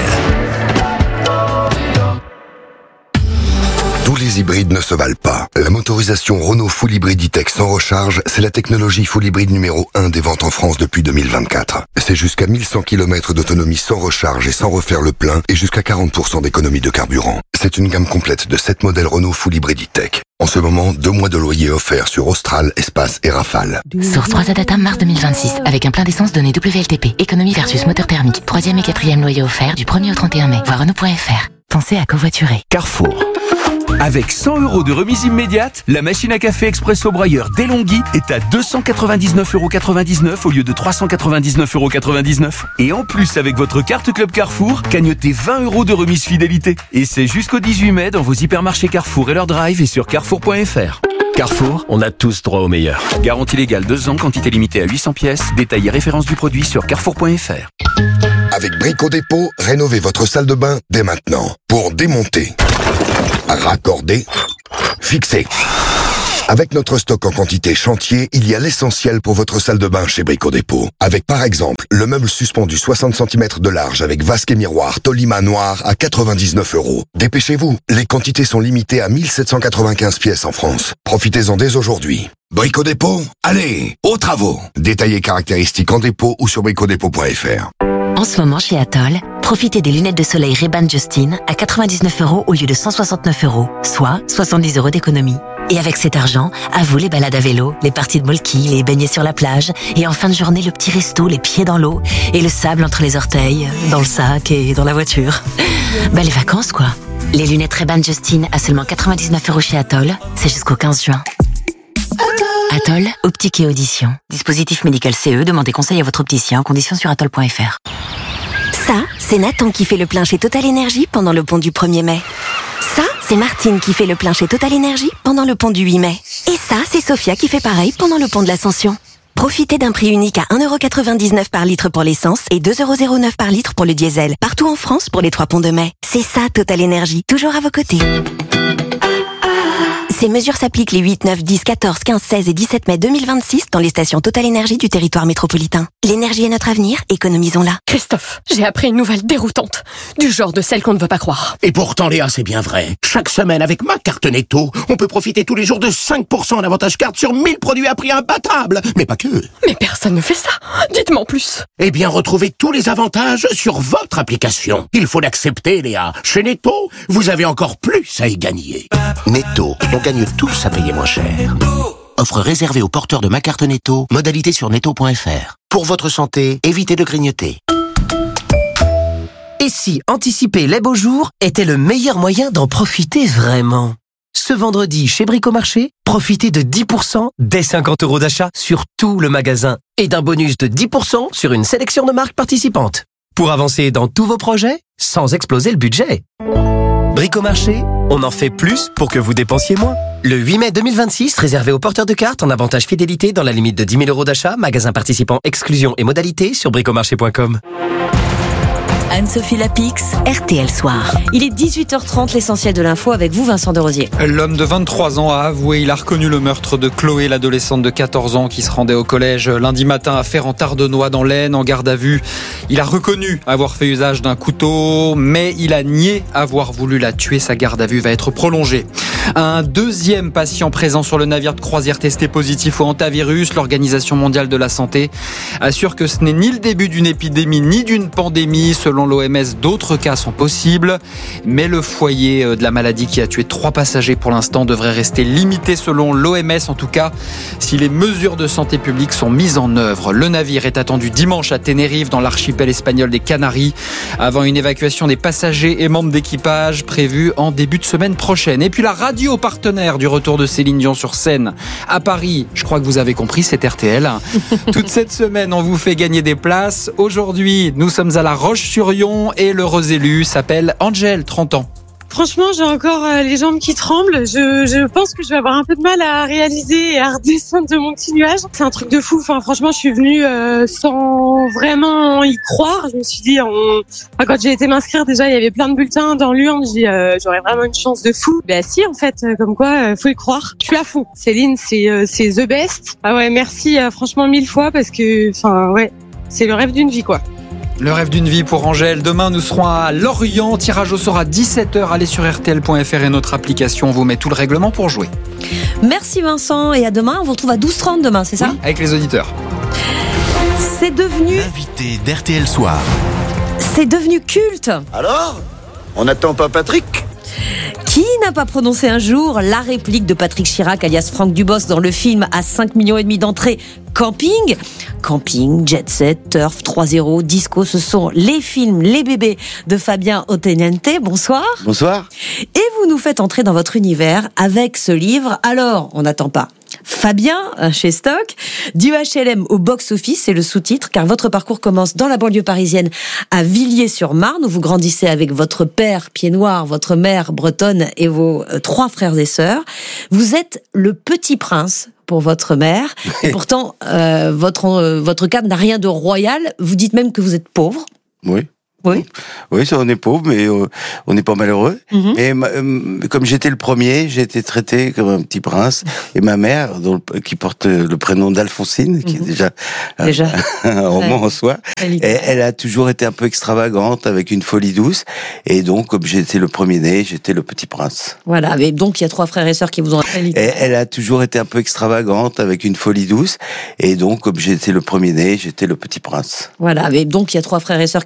Tous les hybrides ne se valent pas. La motorisation Renault Full Hybrid E-Tech sans recharge, c'est la technologie full hybride numéro un des ventes en France depuis deux mille vingt-quatre. C'est jusqu'à mille cent kilomètres d'autonomie sans recharge et sans refaire le plein et jusqu'à quarante pour cent d'économie de carburant. C'est une gamme complète de sept modèles Renault Full Hybrid E-Tech. En ce moment, deux mois de loyer offerts sur Austral, Espace et Rafale. Source trois A Data, mars deux mille vingt-six. Avec un plein d'essence donné W L T P. Économie versus moteur thermique. Troisième et quatrième loyer offert du premier au trente et un mai. Voir Renault point F R. Pensez à covoiturer. Carrefour. Avec cent euros de remise immédiate, la machine à café Expresso Broyeur Delonghi est à deux cent quatre-vingt-dix-neuf euros quatre-vingt-dix-neuf au lieu de trois cent quatre-vingt-dix-neuf euros quatre-vingt-dix-neuf. Et en plus, avec votre carte Club Carrefour, cagnotez vingt euros de remise fidélité. Et c'est jusqu'au dix-huit mai dans vos hypermarchés Carrefour et leur drive et sur carrefour point F R. Carrefour, on a tous droit au meilleur. Garantie légale deux ans, quantité limitée à huit cents pièces. Détail et référence du produit sur carrefour point F R. Avec Brico Dépôt, rénovez votre salle de bain dès maintenant. Pour démonter, raccorder, fixer. Avec notre stock en quantité chantier, il y a l'essentiel pour votre salle de bain chez Brico Dépôt. Avec par exemple, le meuble suspendu soixante centimètres de large avec vasque et miroir Tolima noir à quatre-vingt-dix-neuf euros. Dépêchez-vous, les quantités sont limitées à mille sept cent quatre-vingt-quinze pièces en France. Profitez-en dès aujourd'hui. Brico Dépôt, allez, aux travaux. Détaillez caractéristiques en dépôt ou sur brico dépôt point F R. En ce moment chez Atoll, profitez des lunettes de soleil Ray-Ban Justin à quatre-vingt-dix-neuf euros au lieu de cent soixante-neuf euros, soit soixante-dix euros d'économie. Et avec cet argent, à vous les balades à vélo, les parties de molki, les baignets sur la plage, et en fin de journée le petit resto, les pieds dans l'eau, et le sable entre les orteils, dans le sac et dans la voiture. Bah les vacances quoi. Les lunettes Ray-Ban Justin à seulement quatre-vingt-dix-neuf euros chez Atoll, c'est jusqu'au quinze juin. Atoll, optique et audition. Dispositif médical C E, demandez conseil à votre opticien, conditions sur atoll point F R. Ça, c'est Nathan qui fait le plein chez Total Energy pendant le pont du premier mai. Ça, c'est Martine qui fait le plein chez Total Energy pendant le pont du huit mai. Et ça, c'est Sophia qui fait pareil pendant le pont de l'Ascension. Profitez d'un prix unique à un euro quatre-vingt-dix-neuf par litre pour l'essence et deux euros zéro neuf par litre pour le diesel. Partout en France pour les trois ponts de mai. C'est ça Total Energy, toujours à vos côtés. Ces mesures s'appliquent les huit, neuf, dix, quatorze, quinze, seize et dix-sept mai deux mille vingt-six dans les stations Total Énergie du territoire métropolitain. L'énergie est notre avenir, économisons-la. Christophe, j'ai appris une nouvelle déroutante. Du genre de celle qu'on ne veut pas croire. Et pourtant, Léa, c'est bien vrai. Chaque semaine, avec ma carte Netto, on peut profiter tous les jours de cinq pour cent d'avantage carte sur mille produits à prix imbattable. Mais pas que. Mais personne ne fait ça. Dites-moi en plus. Eh bien, retrouvez tous les avantages sur votre application. Il faut l'accepter, Léa. Chez Netto, vous avez encore plus à y gagner. Netto, on gagne tous à payer moins cher. Offre réservée aux porteurs de ma carte Netto, modalité sur netto point F R. Pour votre santé, évitez de grignoter. Et si anticiper les beaux jours était le meilleur moyen d'en profiter vraiment? Ce vendredi, chez Bricomarché, profitez de dix pour cent dès cinquante euros d'achat sur tout le magasin et d'un bonus de dix pour cent sur une sélection de marques participantes. Pour avancer dans tous vos projets, sans exploser le budget. Bricomarché, on en fait plus pour que vous dépensiez moins. Le huit mai deux mille vingt-six, réservé aux porteurs de cartes en avantage fidélité dans la limite de dix mille euros d'achat, magasin participant, exclusion et modalités sur bricomarché point com. Anne-Sophie Lapix, R T L Soir. Il est dix-huit heures trente, l'essentiel de l'info avec vous, Vincent de Rosier. L'homme de vingt-trois ans a avoué, il a reconnu le meurtre de Chloé, l'adolescente de quatorze ans qui se rendait au collège lundi matin à Ferrand-Tardenois dans l'Aisne, en garde à vue. Il a reconnu avoir fait usage d'un couteau, mais il a nié avoir voulu la tuer. Sa garde à vue va être prolongée. Un deuxième patient présent sur le navire de croisière testé positif au hantavirus. L'Organisation mondiale de la santé assure que ce n'est ni le début d'une épidémie ni d'une pandémie. Selon l'O M S, d'autres cas sont possibles, mais le foyer de la maladie qui a tué trois passagers pour l'instant devrait rester limité selon l'O M S, en tout cas si les mesures de santé publique sont mises en œuvre. Le navire est attendu dimanche à Tenerife, dans l'archipel espagnol des Canaries, avant une évacuation des passagers et membres d'équipage prévue en début de semaine prochaine. Et puis la radio audio partenaire du retour de Céline Dion sur scène à Paris. Je crois que vous avez compris, c'est R T L. Toute cette semaine, on vous fait gagner des places. Aujourd'hui, nous sommes à La Roche-sur-Yon et l'heureuse élue s'appelle Angèle, trente ans. Franchement, j'ai encore euh, les jambes qui tremblent. Je, je pense que je vais avoir un peu de mal à réaliser et à redescendre de mon petit nuage. C'est un truc de fou. Enfin, franchement, je suis venue euh, sans vraiment y croire. Je me suis dit, on... enfin, quand j'ai été m'inscrire, déjà, il y avait plein de bulletins dans l'urne. Je dis, euh, j'aurais vraiment une chance de fou. Ben si, en fait, comme quoi, euh, faut y croire. Je suis à fond. Céline, c'est euh, c'est the best. Ah ouais, merci, euh, franchement, mille fois parce que, enfin, ouais, c'est le rêve d'une vie, quoi. Le rêve d'une vie pour Angèle. Demain, nous serons à Lorient. Tirage au sort à dix-sept heures. Allez sur R T L point F R et notre application. On vous met tout le règlement pour jouer. Merci Vincent. Et à demain. On vous retrouve à douze heures trente demain, c'est ça ? Oui, avec les auditeurs. C'est devenu... L'invité d'R T L Soir. C'est devenu culte. Alors ? On n'attend pas Patrick ? Qui n'a pas prononcé un jour la réplique de Patrick Chirac alias Franck Dubos dans le film à cinq millions et demi d'entrées Camping ? Camping, Jet Set, Turf, trois zéro, Disco, ce sont les films, les bébés de Fabien Otteniente. Bonsoir. Bonsoir. Et vous nous faites entrer dans votre univers avec ce livre. Alors, on n'attend pas. Fabien, chez Stock, du H L M au box-office, c'est le sous-titre, car votre parcours commence dans la banlieue parisienne, à Villiers-sur-Marne, où vous grandissez avec votre père, pied noir, votre mère, bretonne, et vos euh, trois frères et sœurs. Vous êtes le petit prince pour votre mère, et pourtant, euh, votre, euh, votre cadre n'a rien de royal. Vous dites même que vous êtes pauvre. Oui. Oui. Oui, ça, on est pauvre, mais euh, on n'est pas malheureux. Mm-hmm. Mais euh, comme j'étais le premier, j'ai été traité comme un petit prince. Et ma mère, dont le, qui porte le prénom d'Alphonsine, mm-hmm. qui est déjà, déjà. un, un roman en soi, et, elle a toujours été un peu extravagante, avec une folie douce. Et donc, comme j'étais le premier-né, j'étais le petit prince. Voilà, mais donc il y a trois frères et sœurs qui vous ont... Et elle a toujours été un peu extravagante, avec une folie douce. Et donc, comme j'étais le premier-né, j'étais le petit prince. Voilà, mais donc il y a trois frères et sœurs